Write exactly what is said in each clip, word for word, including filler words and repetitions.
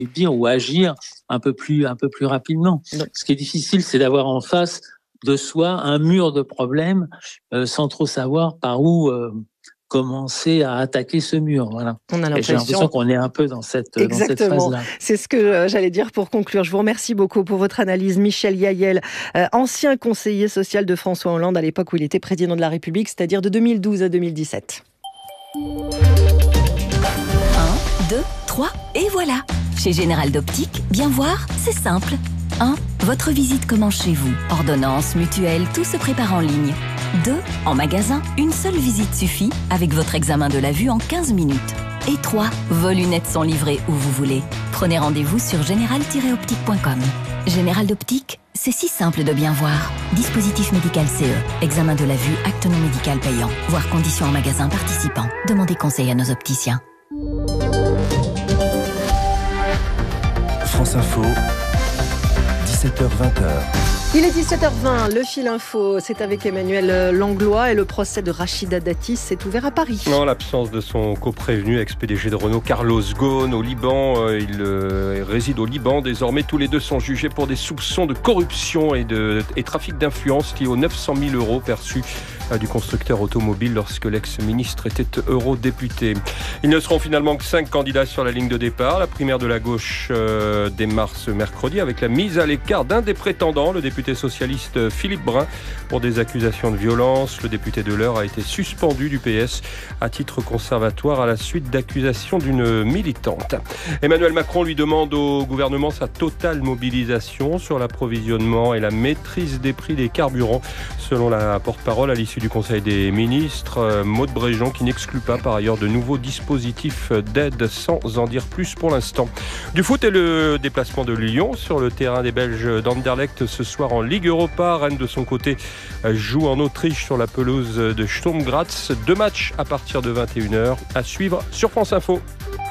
dire, ou agir un peu plus, un peu plus rapidement. Non. Ce qui est difficile, c'est d'avoir en face de soi un mur de problèmes euh, sans trop savoir par où euh, commencer à attaquer ce mur. Voilà. On a Et j'ai l'impression l'impression qu'on est un peu dans cette, dans cette Exactement. phase-là. C'est ce que euh, j'allais dire pour conclure. Je vous remercie beaucoup pour votre analyse. Michel Yaël, euh, ancien conseiller social de François Hollande à l'époque où il était président de la République, c'est-à-dire de deux mille douze à deux mille dix-sept. un, deux, trois et voilà. Chez Général d'Optique, bien voir, c'est simple. un. Votre visite commence chez vous. Ordonnance, mutuelle, tout se prépare en ligne. deux. En magasin, une seule visite suffit avec votre examen de la vue en quinze minutes. Et trois. Vos lunettes sont livrées où vous voulez. Prenez rendez-vous sur général tiret optique point com. Général d'Optique, c'est si simple de bien voir. Dispositif médical C E. Examen de la vue, acte non médical payant. Voir conditions en magasin participant. Demandez conseil à nos opticiens. France Info, dix-sept heures vingt. Il est dix-sept heures vingt, le fil info, c'est avec Emmanuel Langlois et le procès de Rachida Dati s'est ouvert à Paris. En l'absence de son coprévenu, ex-P D G de Renault, Carlos Ghosn, au Liban, euh, il euh, réside au Liban. Désormais, tous les deux sont jugés pour des soupçons de corruption et, de, et trafic d'influence liés aux neuf cent mille euros perçus euh, du constructeur automobile lorsque l'ex-ministre était eurodéputé. Ils ne seront finalement que cinq candidats sur la ligne de départ. La primaire de la gauche euh, démarre ce mercredi avec la mise à l'écart d'un des prétendants, le député socialiste Philippe Brun, pour des accusations de violence. Le député de l'Eure a été suspendu du P S à titre conservatoire à la suite d'accusations d'une militante. Emmanuel Macron lui demande au gouvernement sa totale mobilisation sur l'approvisionnement et la maîtrise des prix des carburants, selon la porte-parole à l'issue du Conseil des ministres, Maud Bréjon, qui n'exclut pas par ailleurs de nouveaux dispositifs d'aide sans en dire plus pour l'instant. Du foot et le déplacement de Lyon sur le terrain des Belges d'Anderlecht ce soir en Ligue Europa. Rennes, de son côté, joue en Autriche sur la pelouse de Sturm Graz. Deux matchs à partir de vingt et une heures à suivre sur France Info.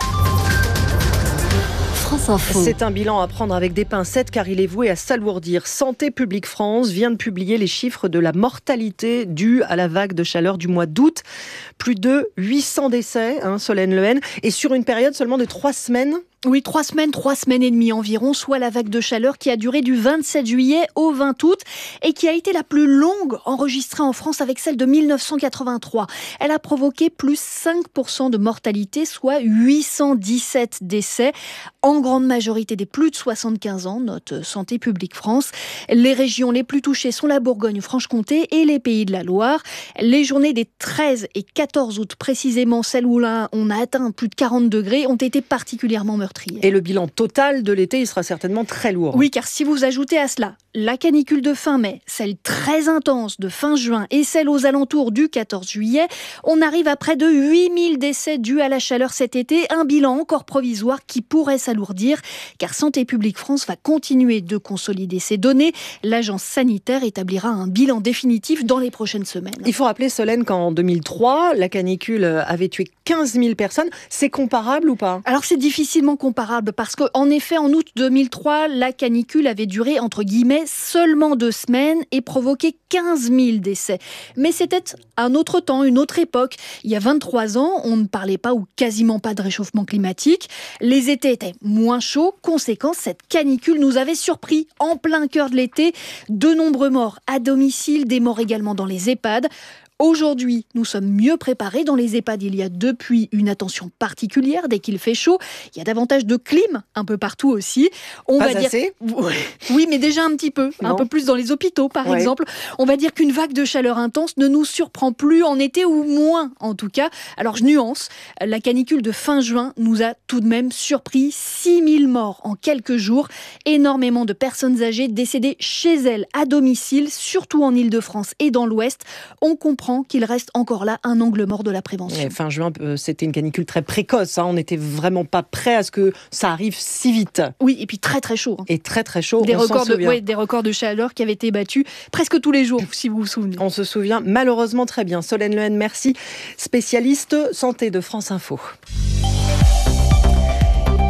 C'est un bilan à prendre avec des pincettes car il est voué à s'alourdir. Santé publique France vient de publier les chiffres de la mortalité due à la vague de chaleur du mois d'août. Plus de huit cents décès, hein, Solène Lehen, et sur une période seulement de trois semaines. Oui, trois semaines, trois semaines et demie environ, soit la vague de chaleur qui a duré du vingt-sept juillet au vingt août et qui a été la plus longue enregistrée en France avec celle de mille neuf cent quatre-vingt-trois. Elle a provoqué plus cinq pour cent de mortalité, soit huit cent dix-sept décès, en grande majorité des plus de soixante-quinze ans, note Santé publique France. Les régions les plus touchées sont la Bourgogne-Franche-Comté et les Pays de la Loire. Les journées des treize et quatorze août, précisément celles où là on a atteint plus de quarante degrés, ont été particulièrement meurtrières. Et le bilan total de l'été, il sera certainement très lourd. Oui, car si vous ajoutez à cela la canicule de fin mai, celle très intense de fin juin et celle aux alentours du quatorze juillet, on arrive à près de huit mille décès dus à la chaleur cet été. Un bilan encore provisoire qui pourrait s'alourdir, car Santé publique France va continuer de consolider ces données. L'agence sanitaire établira un bilan définitif dans les prochaines semaines. Il faut rappeler, Solène, qu'en deux mille trois, la canicule avait tué quinze mille personnes. C'est comparable ou pas ? Alors c'est difficilement comparable parce qu'en effet, en août deux mille trois, la canicule avait duré entre guillemets seulement deux semaines et provoqué quinze mille décès. Mais c'était un autre temps, une autre époque. Il y a vingt-trois ans, on ne parlait pas ou quasiment pas de réchauffement climatique. Les étés étaient moins chauds. Conséquence, cette canicule nous avait surpris en plein cœur de l'été. De nombreux morts à domicile, des morts également dans les EHPAD. Aujourd'hui, nous sommes mieux préparés. Dans les EHPAD, il y a depuis une attention particulière dès qu'il fait chaud. Il y a davantage de clim un peu partout aussi. On Pas va assez dire... Oui, mais déjà un petit peu. Non. Un peu plus dans les hôpitaux, par ouais. exemple. On va dire qu'une vague de chaleur intense ne nous surprend plus en été, ou moins en tout cas. Alors je nuance. La canicule de fin juin nous a tout de même surpris. six mille morts en quelques jours. Énormément de personnes âgées décédées chez elles, à domicile, surtout en Île-de-France et dans l'Ouest. On comprend qu'il reste encore là un angle mort de la prévention. Et fin juin, c'était une canicule très précoce. Hein. On n'était vraiment pas prêt à ce que ça arrive si vite. Oui, et puis très très chaud. Et très très chaud, des on records s'en souvient. De, ouais, des records de chaleur qui avaient été battus presque tous les jours, si vous vous souvenez. On se souvient malheureusement très bien. Solène Lehen, merci. Spécialiste santé de France Info.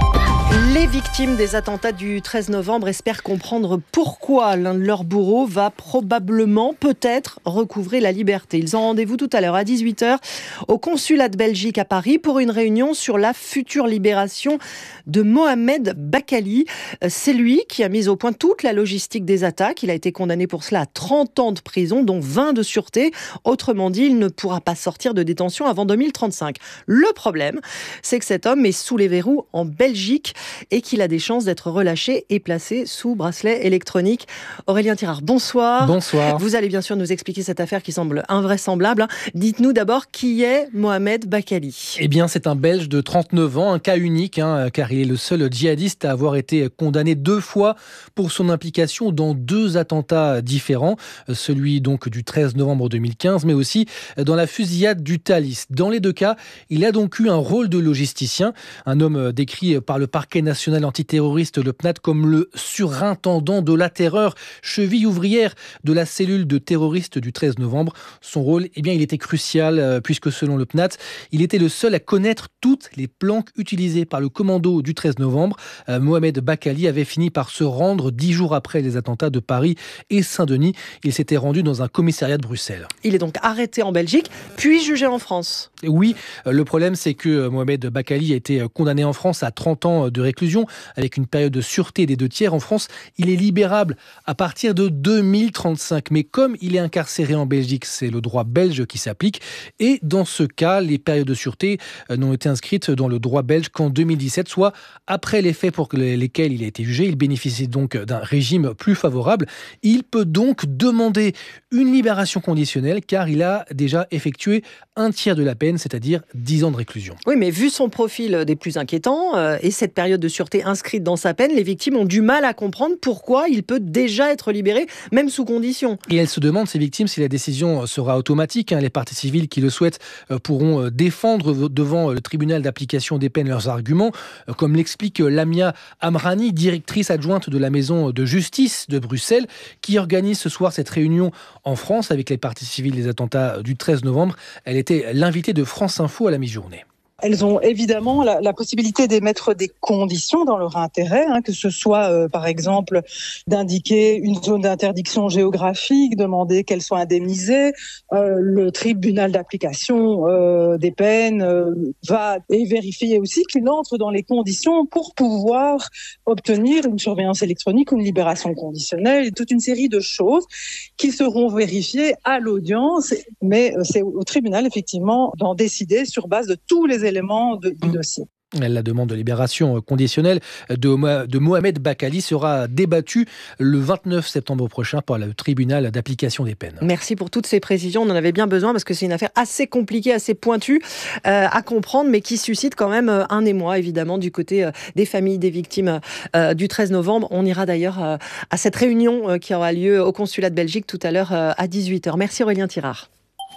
Les victimes des attentats du treize novembre espèrent comprendre pourquoi l'un de leurs bourreaux va probablement, peut-être, recouvrer la liberté. Ils ont rendez-vous tout à l'heure à dix-huit heures au consulat de Belgique à Paris pour une réunion sur la future libération de Mohamed Bakali. C'est lui qui a mis au point toute la logistique des attaques. Il a été condamné pour cela à trente ans de prison, dont vingt de sûreté. Autrement dit, il ne pourra pas sortir de détention avant deux mille trente-cinq. Le problème, c'est que cet homme est sous les verrous en Belgique et qu'il a des chances d'être relâché et placé sous bracelet électronique. Aurélien Tirard, bonsoir. Bonsoir. Vous allez bien sûr nous expliquer cette affaire qui semble invraisemblable. Dites-nous d'abord qui est Mohamed Bakali. Eh bien, c'est un Belge de trente-neuf ans, un cas unique, hein, car il est le seul djihadiste à avoir été condamné deux fois pour son implication dans deux attentats différents. Celui donc du treize novembre deux mille quinze, mais aussi dans la fusillade du Thalys. Dans les deux cas, il a donc eu un rôle de logisticien, un homme décrit par le parquet national antiterroriste, le P N A T, comme le surintendant de la terreur, cheville ouvrière de la cellule de terroristes du treize novembre. Son rôle, eh bien, il était crucial, puisque selon le P N A T, il était le seul à connaître toutes les planques utilisées par le commando du treize novembre. Euh, Mohamed Bakali avait fini par se rendre dix jours après les attentats de Paris et Saint-Denis. Il s'était rendu dans un commissariat de Bruxelles. Il est donc arrêté en Belgique, puis jugé en France. Oui, le problème, c'est que Mohamed Bakali a été condamné en France à trente ans de réclusion, avec une période de sûreté des deux tiers. En France, il est libérable à partir de deux mille trente-cinq. Mais comme il est incarcéré en Belgique, c'est le droit belge qui s'applique. Et dans ce cas, les périodes de sûreté n'ont été inscrites dans le droit belge qu'en deux mille dix-sept, soit après les faits pour lesquels il a été jugé. Il bénéficie donc d'un régime plus favorable. Il peut donc demander une libération conditionnelle, car il a déjà effectué un tiers de la peine, c'est-à-dire dix ans de réclusion. Oui, mais vu son profil des plus inquiétants euh, et cette période de sûreté inscrite dans sa peine, les victimes ont du mal à comprendre pourquoi il peut déjà être libéré, même sous condition. Et elles se demandent, ces victimes, si la décision sera automatique. Les parties civiles qui le souhaitent pourront défendre devant le tribunal d'application des peines leurs arguments, comme l'explique Lamia Amrani, directrice adjointe de la maison de justice de Bruxelles, qui organise ce soir cette réunion en France avec les parties civiles des attentats du treize novembre. Elle était l'invitée de France Info à la mi-journée. Elles ont évidemment la, la possibilité d'émettre des conditions dans leur intérêt, hein, que ce soit euh, par exemple d'indiquer une zone d'interdiction géographique, demander qu'elle soit indemnisée. Euh, le tribunal d'application euh, des peines euh, va et vérifier aussi qu'il entre dans les conditions pour pouvoir obtenir une surveillance électronique, une libération conditionnelle, et toute une série de choses qui seront vérifiées à l'audience. Mais euh, c'est au tribunal effectivement d'en décider sur base de tous les éléments De, du dossier. La demande de libération conditionnelle de, de Mohamed Bakali sera débattue le vingt-neuf septembre prochain par le tribunal d'application des peines. Merci pour toutes ces précisions. On en avait bien besoin parce que c'est une affaire assez compliquée, assez pointue euh, à comprendre, mais qui suscite quand même un émoi, évidemment, du côté euh, des familles des victimes euh, du treize novembre. On ira d'ailleurs euh, à cette réunion euh, qui aura lieu au consulat de Belgique tout à l'heure euh, à dix-huit heures. Merci Aurélien Tirard.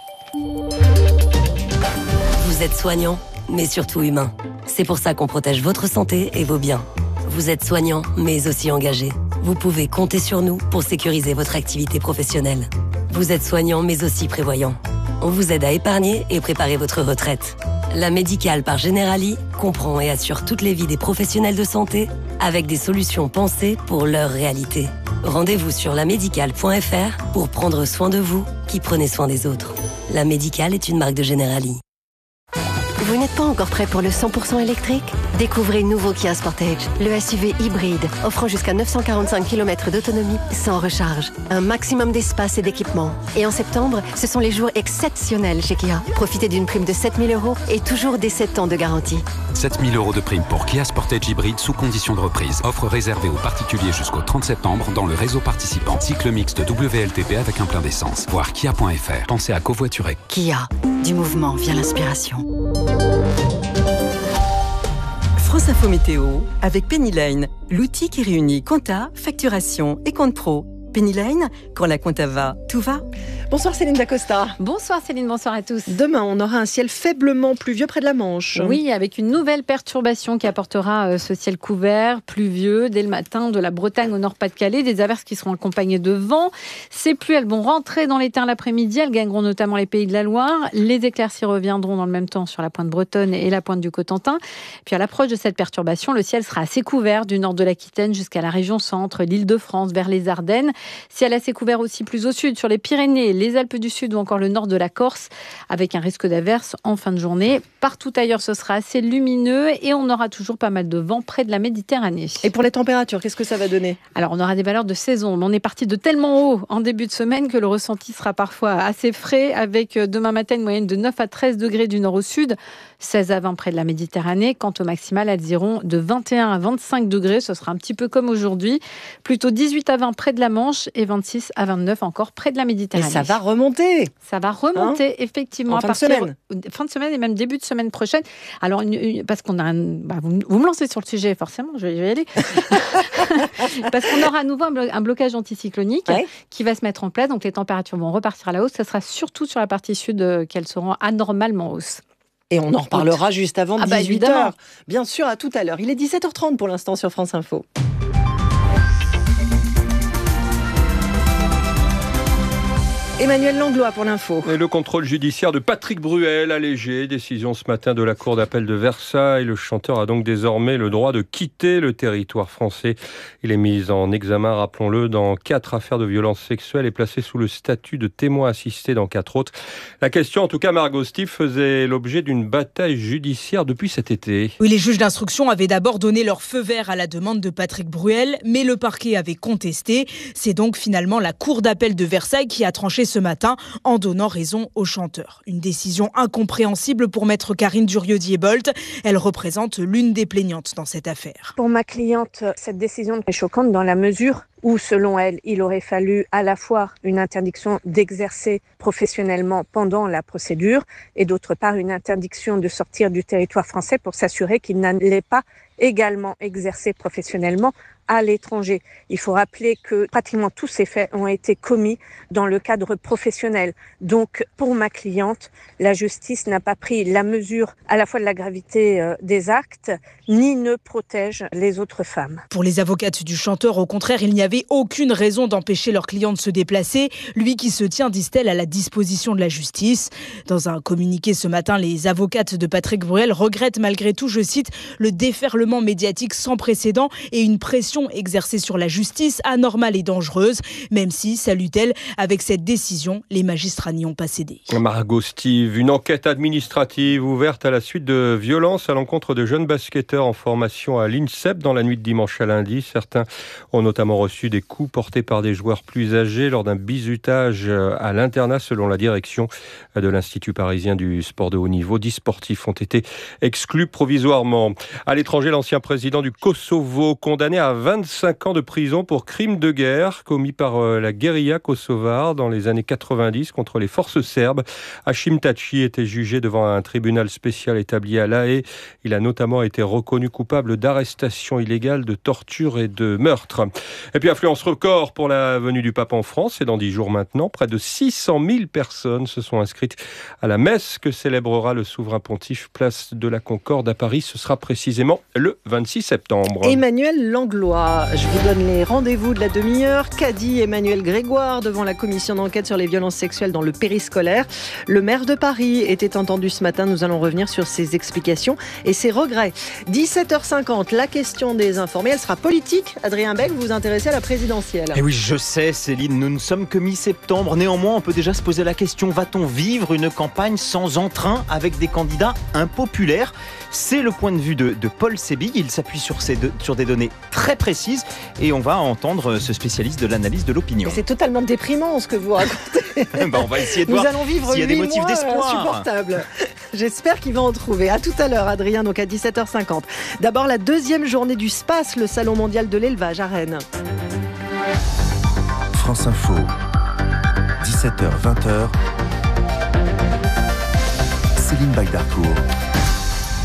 Vous êtes soignant, mais surtout humain. C'est pour ça qu'on protège votre santé et vos biens. Vous êtes soignant, mais aussi engagé. Vous pouvez compter sur nous pour sécuriser votre activité professionnelle. Vous êtes soignant, mais aussi prévoyant. On vous aide à épargner et préparer votre retraite. La Médicale par Generali comprend et assure toutes les vies des professionnels de santé avec des solutions pensées pour leur réalité. Rendez-vous sur la médicale point f r pour prendre soin de vous qui prenez soin des autres. La Médicale est une marque de Generali. Vous n'êtes pas encore prêt pour le cent pour cent électrique ? Découvrez le nouveau Kia Sportage, le S U V hybride, offrant jusqu'à neuf cent quarante-cinq kilomètres d'autonomie sans recharge. Un maximum d'espace et d'équipement. Et en septembre, ce sont les jours exceptionnels chez Kia. Profitez d'une prime de sept mille euros et toujours des sept ans de garantie. sept mille euros de prime pour Kia Sportage hybride sous condition de reprise. Offre réservée aux particuliers jusqu'au trente septembre dans le réseau participant. Cycle mixte W L T P avec un plein d'essence. Voir kia point f r. Pensez à covoiturer. Kia. Du mouvement vient l'inspiration. France Info Météo avec Penny Lane, l'outil qui réunit compta, facturation et compte pro. Penny Lane, quand la compta va, tout va. Bonsoir Céline Dacosta. Bonsoir Céline, bonsoir à tous. Demain, on aura un ciel faiblement pluvieux près de la Manche. Oui, avec une nouvelle perturbation qui apportera euh, ce ciel couvert, pluvieux, dès le matin de la Bretagne au Nord-Pas-de-Calais. Des averses qui seront accompagnées de vent. Ces pluies, elles vont rentrer dans l'éteint l'après-midi. Elles gagneront notamment les Pays de la Loire. Les éclaircies reviendront dans le même temps sur la pointe bretonne et la pointe du Cotentin. Puis à l'approche de cette perturbation, le ciel sera assez couvert du nord de l'Aquitaine jusqu'à la région centre, l'Île-de-France, vers les Ardennes. Ciel assez couvert aussi plus au sud, sur les Pyrénées, les Alpes du Sud ou encore le nord de la Corse, avec un risque d'averse en fin de journée. Partout ailleurs, ce sera assez lumineux et on aura toujours pas mal de vent près de la Méditerranée. Et pour les températures, qu'est-ce que ça va donner ? Alors, on aura des valeurs de saison, mais on est parti de tellement haut en début de semaine que le ressenti sera parfois assez frais, avec demain matin une moyenne de neuf à treize degrés du nord au sud, seize à vingt près de la Méditerranée. Quant au maximal, elles iront de vingt et un à vingt-cinq degrés. Ce sera un petit peu comme aujourd'hui. Plutôt dix-huit à vingt près de la Manche et vingt-six à vingt-neuf encore près de la Méditerranée. Et ça va remonter. Ça va remonter, hein, effectivement. En fin à partir, de semaine. Fin de semaine et même début de semaine prochaine. Alors, une, une, parce qu'on a un, bah, vous, vous me lancez sur le sujet, forcément, je vais, je vais y aller. Parce qu'on aura à nouveau un, blo- un blocage anticyclonique ouais. qui va se mettre en place. Donc, les températures vont repartir à la hausse. Ça sera surtout sur la partie sud euh, qu'elles seront anormalement hausses. Et on en reparlera juste avant ah dix-huit heures. Bah bien sûr, à tout à l'heure. Il est dix-sept heures trente pour l'instant sur France Info. Emmanuel Langlois pour l'info. Et le contrôle judiciaire de Patrick Bruel allégé. Décision ce matin de la Cour d'appel de Versailles. Le chanteur a donc désormais le droit de quitter le territoire français. Il est mis en examen, rappelons-le, dans quatre affaires de violences sexuelles et placé sous le statut de témoin assisté dans quatre autres. La question, en tout cas, Margot Steve, faisait l'objet d'une bataille judiciaire depuis cet été. Oui, les juges d'instruction avaient d'abord donné leur feu vert à la demande de Patrick Bruel, mais le parquet avait contesté. C'est donc finalement la Cour d'appel de Versailles qui a tranché ce matin en donnant raison au chanteur. Une décision incompréhensible pour maître Karine Durieux-Diebold. Elle représente l'une des plaignantes dans cette affaire. Pour ma cliente, cette décision est choquante dans la mesure où, selon elle, il aurait fallu à la fois une interdiction d'exercer professionnellement pendant la procédure et d'autre part une interdiction de sortir du territoire français pour s'assurer qu'il n'allait pas également exercer professionnellement à l'étranger. Il faut rappeler que pratiquement tous ces faits ont été commis dans le cadre professionnel. Donc, pour ma cliente, la justice n'a pas pris la mesure à la fois de la gravité euh, des actes, ni ne protège les autres femmes. Pour les avocates du chanteur, au contraire, il n'y avait aucune raison d'empêcher leur client de se déplacer, lui qui se tient, disent-elles, à la disposition de la justice. Dans un communiqué ce matin, les avocates de Patrick Bruel regrettent malgré tout, je cite, le déferlement médiatique sans précédent et une pression exercée sur la justice anormale et dangereuse, même si, saluent-elles, avec cette décision, les magistrats n'y ont pas cédé. Margot Steve, une enquête administrative ouverte à la suite de violences à l'encontre de jeunes basketteurs en formation à l'INSEP dans la nuit de dimanche à lundi. Certains ont notamment reçu des coups portés par des joueurs plus âgés lors d'un bizutage à l'internat, selon la direction de l'Institut parisien du sport de haut niveau. Dix sportifs ont été exclus provisoirement. À l'étranger, l'ancien président du Kosovo, condamné à vingt-cinq ans de prison pour crimes de guerre commis par la guérilla kosovare dans les années quatre-vingt-dix contre les forces serbes. Hashim Thaçi était jugé devant un tribunal spécial établi à La Haye. Il a notamment été reconnu coupable d'arrestation illégale, de torture et de meurtre. Et puis affluence record pour la venue du pape en France. C'est dans dix jours maintenant. Près de six cent mille personnes se sont inscrites à la messe que célébrera le souverain pontife place de la Concorde à Paris. Ce sera précisément le vingt-six septembre. Emmanuel Langlois. Je vous donne les rendez-vous de la demi-heure. Qu'a dit Emmanuel Grégoire devant la commission d'enquête sur les violences sexuelles dans le périscolaire? Le maire de Paris était entendu ce matin. Nous allons revenir sur ses explications et ses regrets. dix-sept heures cinquante, la question des informés. Elle sera politique. Adrien Beck, vous vous intéressez à la présidentielle. Et oui, je sais, Céline, nous ne sommes que mi-septembre. Néanmoins, on peut déjà se poser la question, va-t-on vivre une campagne sans entrain avec des candidats impopulaires? C'est le point de vue de, de Paul Sébille. Il s'appuie sur, ces deux, sur des données très précises et on va entendre ce spécialiste de l'analyse de l'opinion. C'est totalement déprimant ce que vous racontez. ben on va essayer de Nous voir allons vivre s'il y a des huit motifs mois d'espoir. Insupportables. J'espère qu'il va en trouver. À tout à l'heure, Adrien, donc à dix-sept heures cinquante. D'abord, la deuxième journée du SPACE, le Salon mondial de l'élevage à Rennes. France Info, dix-sept heures vingt. Céline Bagdarcourt.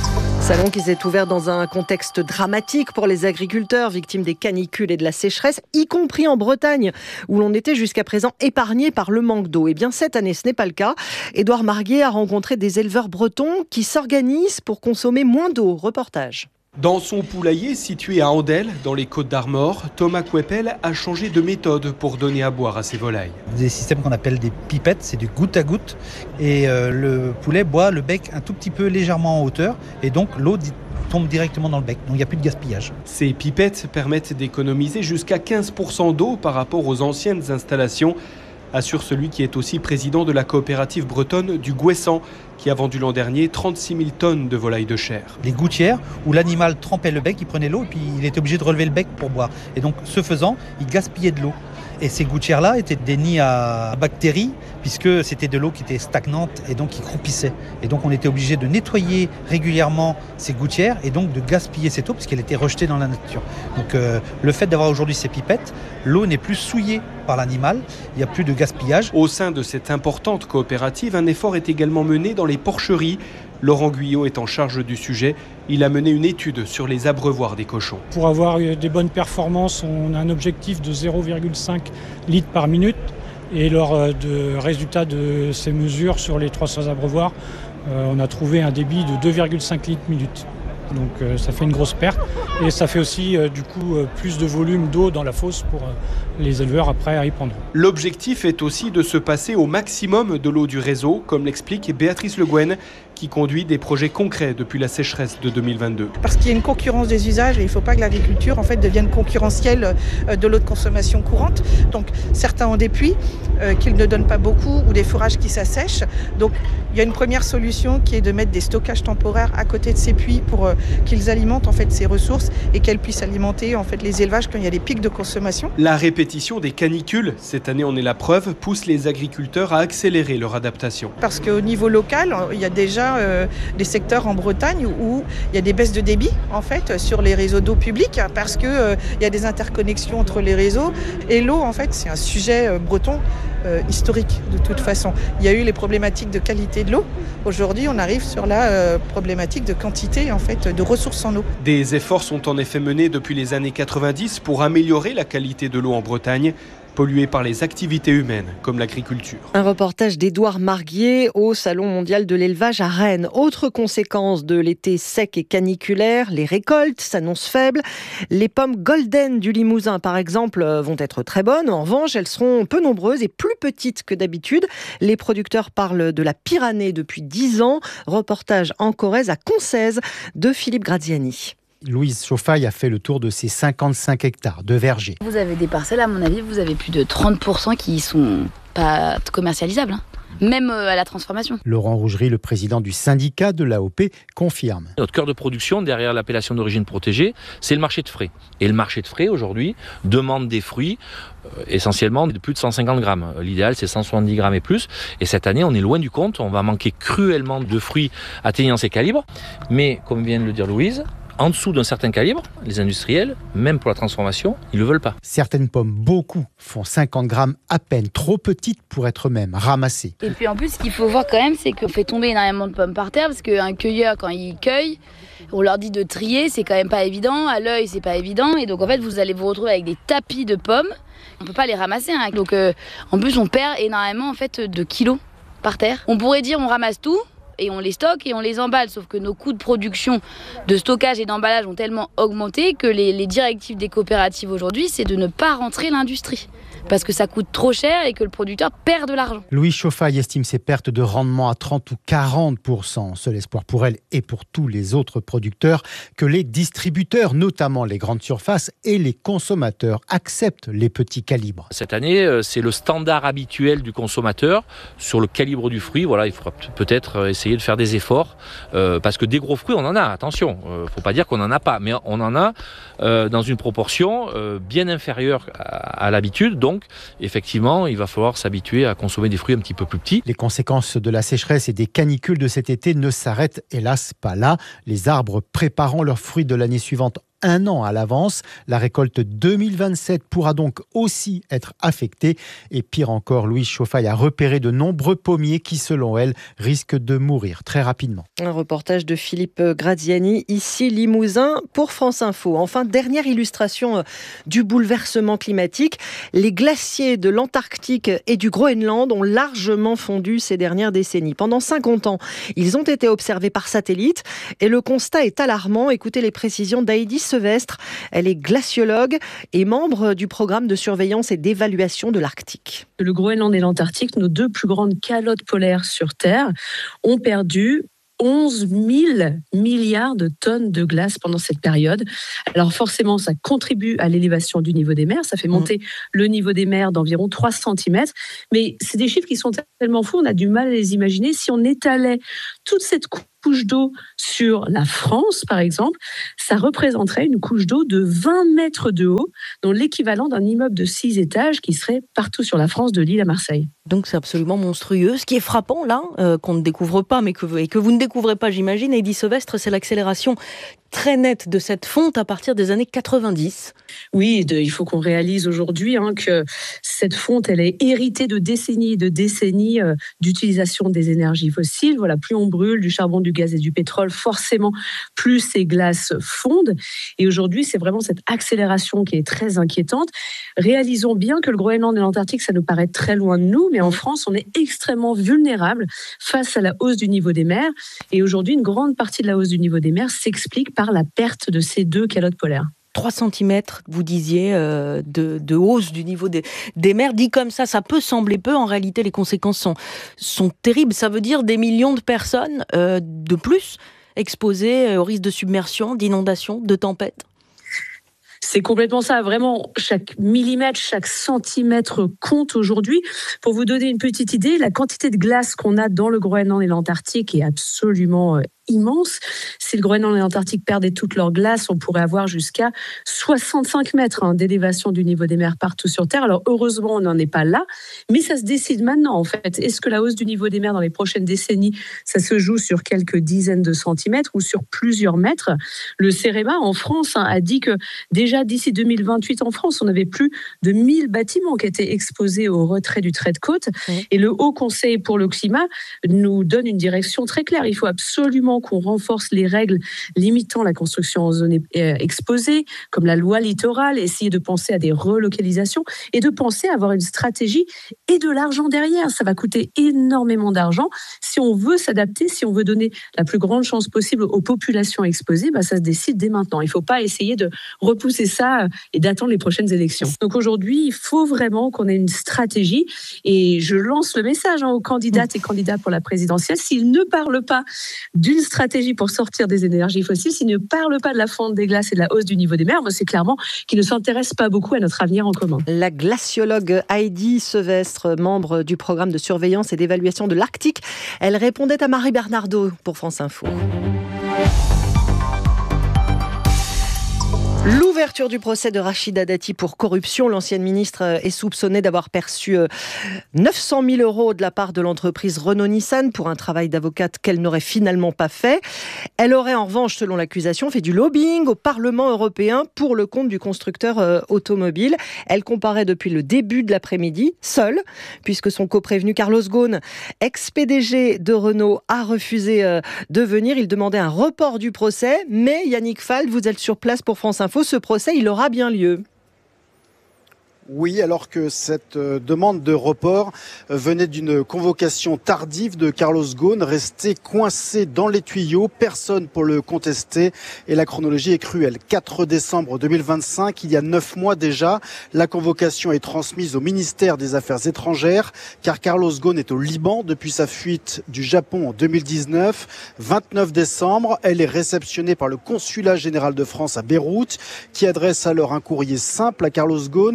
Salon qui s'est ouvert dans un contexte dramatique pour les agriculteurs victimes des canicules et de la sécheresse, y compris en Bretagne, où l'on était jusqu'à présent épargné par le manque d'eau. Et bien cette année, ce n'est pas le cas. Édouard Marguet a rencontré des éleveurs bretons qui s'organisent pour consommer moins d'eau. Reportage. Dans son poulailler situé à Andel, dans les Côtes-d'Armor, Thomas Couepel a changé de méthode pour donner à boire à ses volailles. Des systèmes qu'on appelle des pipettes, c'est du goutte à goutte. Et euh, le poulet boit le bec un tout petit peu légèrement en hauteur. Et donc l'eau tombe directement dans le bec. Donc il n'y a plus de gaspillage. Ces pipettes permettent d'économiser jusqu'à quinze pour cent d'eau par rapport aux anciennes installations, assure celui qui est aussi président de la coopérative bretonne du Gouessant, qui a vendu l'an dernier trente-six mille tonnes de volailles de chair. Les gouttières, où l'animal trempait le bec, il prenait l'eau et puis il était obligé de relever le bec pour boire. Et donc, ce faisant, il gaspillait de l'eau. Et ces gouttières-là étaient des nids à bactéries, puisque c'était de l'eau qui était stagnante et donc qui croupissait. Et donc, on était obligé de nettoyer régulièrement ces gouttières et donc de gaspiller cette eau, puisqu'elle était rejetée dans la nature. Donc, euh, le fait d'avoir aujourd'hui ces pipettes, l'eau n'est plus souillée par l'animal, il n'y a plus de gaspillage. Au sein de cette importante coopérative, un effort est également mené dans les porcheries. Laurent Guyot est en charge du sujet. Il a mené une étude sur les abreuvoirs des cochons. Pour avoir des bonnes performances, on a un objectif de zéro virgule cinq litres par minute. Et lors de résultats de ces mesures sur les trois cents abreuvoirs, on a trouvé un débit de deux virgule cinq litres minute. Donc euh, ça fait une grosse perte et ça fait aussi euh, du coup euh, plus de volume d'eau dans la fosse pour euh, les éleveurs après à y prendre. L'objectif est aussi de se passer au maximum de l'eau du réseau, comme l'explique Béatrice Le Guen, qui conduit des projets concrets depuis la sécheresse de deux mille vingt-deux. Parce qu'il y a une concurrence des usages et il ne faut pas que l'agriculture en fait devienne concurrentielle de l'eau de consommation courante. Donc certains ont des puits euh, qu'ils ne donnent pas beaucoup ou des forages qui s'assèchent. Donc il y a une première solution qui est de mettre des stockages temporaires à côté de ces puits pour euh, qu'ils alimentent en fait ces ressources et qu'elles puissent alimenter en fait les élevages quand il y a des pics de consommation. La répétition des canicules, cette année on est la preuve, pousse les agriculteurs à accélérer leur adaptation. Parce qu'au niveau local, il y a déjà euh, des secteurs en Bretagne où il y a des baisses de débit en fait sur les réseaux d'eau publique parce que euh, il y a des interconnexions entre les réseaux et l'eau en fait c'est un sujet euh, breton euh, historique de toute façon. Il y a eu les problématiques de qualité de l'eau. Aujourd'hui, on arrive sur la euh, problématique de quantité en fait de ressources en eau. Des efforts sont en effet menés depuis les années quatre-vingt-dix pour améliorer la qualité de l'eau en Bretagne, polluée par les activités humaines, comme l'agriculture. Un reportage d'Édouard Marguet au Salon mondial de l'élevage à Rennes. Autre conséquence de l'été sec et caniculaire, les récoltes s'annoncent faibles. Les pommes Golden du Limousin, par exemple, vont être très bonnes. En revanche, elles seront peu nombreuses et plus petites que d'habitude. Les producteurs parlent de la pire année depuis dix ans. Reportage en Corrèze à Concèze de Philippe Graziani. Louise Chauffaille a fait le tour de ces cinquante-cinq hectares de vergers. Vous avez des parcelles, à mon avis, vous avez plus de trente pour cent qui sont pas commercialisables, hein. Même à la transformation. Laurent Rougerie, le président du syndicat de l'A O P, confirme. Notre cœur de production, derrière l'appellation d'origine protégée, c'est le marché de frais. Et le marché de frais, aujourd'hui, demande des fruits euh, essentiellement de plus de cent cinquante grammes. L'idéal, c'est cent soixante-dix grammes et plus. Et cette année, on est loin du compte. On va manquer cruellement de fruits atteignant ces calibres. Mais, comme vient de le dire Louise, en dessous d'un certain calibre, les industriels, même pour la transformation, ils ne le veulent pas. Certaines pommes, beaucoup, font cinquante grammes à peine, trop petites pour être même ramassées. Et puis en plus, ce qu'il faut voir quand même, c'est qu'on fait tomber énormément de pommes par terre, parce qu'un cueilleur, quand il cueille, on leur dit de trier, c'est quand même pas évident, à l'œil, c'est pas évident, et donc en fait, vous allez vous retrouver avec des tapis de pommes. On peut pas les ramasser, hein. Donc euh, en plus, on perd énormément en fait de kilos par terre. On pourrait dire on ramasse tout, et on les stocke et on les emballe. Sauf que nos coûts de production, de stockage et d'emballage ont tellement augmenté que les, les directives des coopératives aujourd'hui, c'est de ne pas rentrer l'industrie. Parce que ça coûte trop cher et que le producteur perd de l'argent. Louis Chauffaille estime ses pertes de rendement à trente ou quarante pour cent. Seul espoir pour elle et pour tous les autres producteurs que les distributeurs, notamment les grandes surfaces et les consommateurs, acceptent les petits calibres. Cette année, c'est le standard habituel du consommateur sur le calibre du fruit. Voilà, il faudra peut-être essayer de faire des efforts euh, parce que des gros fruits, on en a. Attention, il euh, ne faut pas dire qu'on n'en a pas, mais on en a euh, dans une proportion euh, bien inférieure à, à l'habitude. Donc, effectivement, il va falloir s'habituer à consommer des fruits un petit peu plus petits. Les conséquences de la sécheresse et des canicules de cet été ne s'arrêtent hélas pas là. Les arbres préparant leurs fruits de l'année suivante un an à l'avance. La récolte deux mille vingt-sept pourra donc aussi être affectée. Et pire encore, Louise Chauffaille a repéré de nombreux pommiers qui, selon elle, risquent de mourir très rapidement. Un reportage de Philippe Graziani, ici Limousin, pour France Info. Enfin, dernière illustration du bouleversement climatique. Les glaciers de l'Antarctique et du Groenland ont largement fondu ces dernières décennies. Pendant cinquante ans, ils ont été observés par satellite et le constat est alarmant. Écoutez les précisions d'Heidi Sevestre. Elle est glaciologue et membre du programme de surveillance et d'évaluation de l'Arctique. Le Groenland et l'Antarctique, nos deux plus grandes calottes polaires sur Terre, ont perdu onze mille milliards de tonnes de glace pendant cette période. Alors forcément, ça contribue à l'élévation du niveau des mers. Ça fait monter mmh. le niveau des mers d'environ trois centimètres. Mais c'est des chiffres qui sont tellement fous, on a du mal à les imaginer. Si on étalait toute cette couche d'eau sur la France, par exemple, ça représenterait une couche d'eau de vingt mètres de haut, dont l'équivalent d'un immeuble de six étages qui serait partout sur la France, de Lille à Marseille. Donc c'est absolument monstrueux. Ce qui est frappant là, euh, qu'on ne découvre pas, mais que, et que vous ne découvrez pas, j'imagine, Heidi Sevestre, c'est l'accélération très nette de cette fonte à partir des années quatre-vingt-dix. Oui, de, il faut qu'on réalise aujourd'hui hein, que cette fonte, elle est héritée de décennies et de décennies euh, d'utilisation des énergies fossiles. Voilà, plus on brûle du charbon, du gaz et du pétrole, forcément, plus ces glaces fondent. Et aujourd'hui, c'est vraiment cette accélération qui est très inquiétante. Réalisons bien que le Groenland et l'Antarctique, ça nous paraît très loin de nous, mais en France, on est extrêmement vulnérable face à la hausse du niveau des mers. Et aujourd'hui, une grande partie de la hausse du niveau des mers s'explique par la perte de ces deux calottes polaires. trois centimètres, vous disiez, euh, de, de hausse du niveau des, des mers. Dit comme ça, ça peut sembler peu. En réalité, les conséquences sont, sont terribles. Ça veut dire des millions de personnes euh, de plus exposées au risque de submersion, d'inondation, de tempête. C'est complètement ça. Vraiment, chaque millimètre, chaque centimètre compte aujourd'hui. Pour vous donner une petite idée, la quantité de glace qu'on a dans le Groenland et l'Antarctique est absolument euh, immense. Si le Groenland et l'Antarctique perdaient toute leur glace, on pourrait avoir jusqu'à soixante-cinq mètres hein, d'élévation du niveau des mers partout sur Terre. Alors heureusement, on n'en est pas là, mais ça se décide maintenant en fait. Est-ce que la hausse du niveau des mers dans les prochaines décennies, ça se joue sur quelques dizaines de centimètres ou sur plusieurs mètres? Le CEREMA en France hein, a dit que déjà d'ici deux mille vingt-huit en France, on avait plus de mille bâtiments qui étaient exposés au retrait du trait de côte. Mmh. Et le Haut Conseil pour le climat nous donne une direction très claire. Il faut absolument qu'on renforce les règles limitant la construction en zone exposée, comme la loi littorale, essayer de penser à des relocalisations et de penser à avoir une stratégie et de l'argent derrière. Ça va coûter énormément d'argent. Si on veut s'adapter, si on veut donner la plus grande chance possible aux populations exposées, bah ça se décide dès maintenant. Il ne faut pas essayer de repousser ça et d'attendre les prochaines élections. Donc aujourd'hui, il faut vraiment qu'on ait une stratégie et je lance le message hein, aux candidates et candidats pour la présidentielle. S'ils ne parlent pas d'une stratégie pour sortir des énergies fossiles, s'ils ne parlent pas de la fonte des glaces et de la hausse du niveau des mers, c'est clairement qu'ils ne s'intéressent pas beaucoup à notre avenir en commun. La glaciologue Heidi Sevestre, membre du programme de surveillance et d'évaluation de l'Arctique, elle répondait à Marie Bernardo pour France Info. L'ouverture du procès de Rachida Dati pour corruption. L'ancienne ministre est soupçonnée d'avoir perçu neuf cent mille euros de la part de l'entreprise Renault-Nissan pour un travail d'avocate qu'elle n'aurait finalement pas fait. Elle aurait en revanche, selon l'accusation, fait du lobbying au Parlement européen pour le compte du constructeur automobile. Elle comparaît depuis le début de l'après-midi, seule, puisque son coprévenu Carlos Ghosn, ex-P D G de Renault, a refusé de venir. Il demandait un report du procès, mais Yannick Fald, vous êtes sur place pour France Info. Ce procès, il aura bien lieu. Oui, alors que cette demande de report venait d'une convocation tardive de Carlos Ghosn, resté coincé dans les tuyaux, personne pour le contester et la chronologie est cruelle. quatre décembre deux mille vingt-cinq, il y a neuf mois déjà, la convocation est transmise au ministère des Affaires étrangères car Carlos Ghosn est au Liban depuis sa fuite du Japon en deux mille dix-neuf. vingt-neuf décembre, elle est réceptionnée par le consulat général de France à Beyrouth qui adresse alors un courrier simple à Carlos Ghosn lui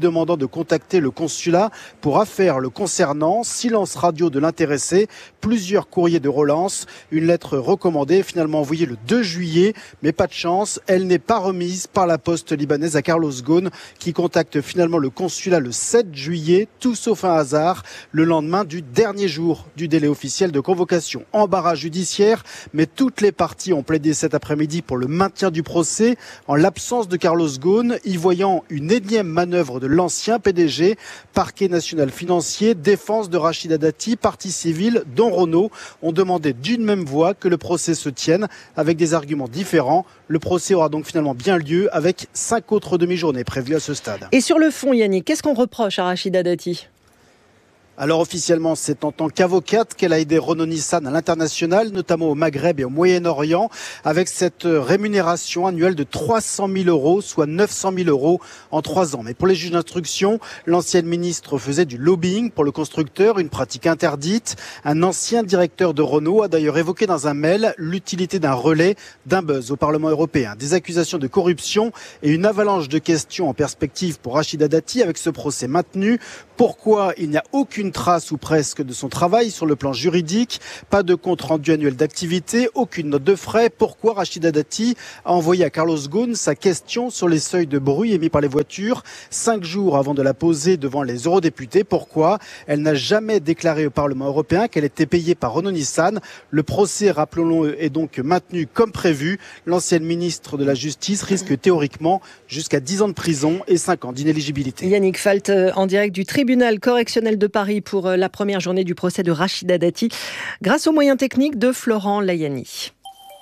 demandant de contacter le consulat pour affaire le concernant. Silence radio de l'intéressé, plusieurs courriers de relance, une lettre recommandée finalement envoyée le deux juillet, mais pas de chance, elle n'est pas remise par la poste libanaise à Carlos Ghosn qui contacte finalement le consulat le sept juillet, tout sauf un hasard, le lendemain du dernier jour du délai officiel de convocation. Embarras judiciaire, mais toutes les parties ont plaidé cet après-midi pour le maintien du procès en l'absence de Carlos Ghosn, y voyant une énième manœuvre de l'ancien P D G, parquet national financier, défense de Rachida Dati, partie civile, dont Renault, ont demandé d'une même voix que le procès se tienne avec des arguments différents. Le procès aura donc finalement bien lieu avec cinq autres demi-journées prévues à ce stade. Et sur le fond, Yannick, qu'est-ce qu'on reproche à Rachida Dati ? Alors officiellement, c'est en tant qu'avocate qu'elle a aidé Renault Nissan à l'international, notamment au Maghreb et au Moyen-Orient, avec cette rémunération annuelle de trois cent mille euros, soit neuf cent mille euros en trois ans. Mais pour les juges d'instruction, l'ancienne ministre faisait du lobbying pour le constructeur, une pratique interdite. Un ancien directeur de Renault a d'ailleurs évoqué dans un mail l'utilité d'un relais, d'un buzz au Parlement européen. Des accusations de corruption et une avalanche de questions en perspective pour Rachida Dati avec ce procès maintenu. Pourquoi il n'y a aucune trace ou presque de son travail sur le plan juridique, pas de compte rendu annuel d'activité, aucune note de frais. Pourquoi Rachida Dati a envoyé à Carlos Ghosn sa question sur les seuils de bruit émis par les voitures cinq jours avant de la poser devant les eurodéputés? Pourquoi elle n'a jamais déclaré au Parlement européen qu'elle était payée par Renault Nissan? Le procès, rappelons-le, est donc maintenu comme prévu. L'ancienne ministre de la Justice risque théoriquement jusqu'à dix ans de prison et cinq ans d'inéligibilité. Yannick Falt en direct du tribunal correctionnel de Paris pour la première journée du procès de Rachida Dati, grâce aux moyens techniques de Florent Layani.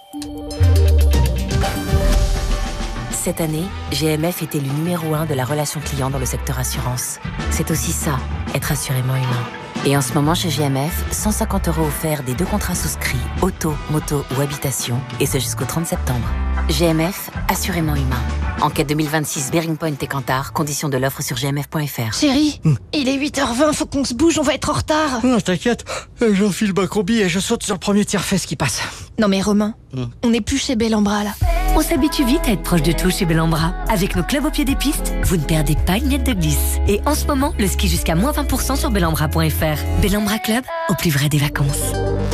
Cette année, G M F était le numéro un de la relation client dans le secteur assurance. C'est aussi ça, être assurément humain. Et en ce moment, chez G M F, cent cinquante euros offerts des deux contrats souscrits, auto, moto ou habitation, et ce jusqu'au trente septembre. G M F, assurément humain. Enquête deux mille vingt-six, Bearing Point et Kantar, conditions de l'offre sur g m f point f r. Chérie, mmh. il est huit heures vingt, faut qu'on se bouge, on va être en retard. Non, t'inquiète, j'enfile ma combi et je saute sur le premier tiers-fesse qui passe. Non mais Romain, mmh. on n'est plus chez Bellambra là. On s'habitue vite à être proche de tout chez Bellambra. Avec nos clubs au pied des pistes, vous ne perdez pas une miette de glisse. Et en ce moment, le ski jusqu'à moins vingt pour cent sur bellambra point f r. Bellambra Club, au plus vrai des vacances.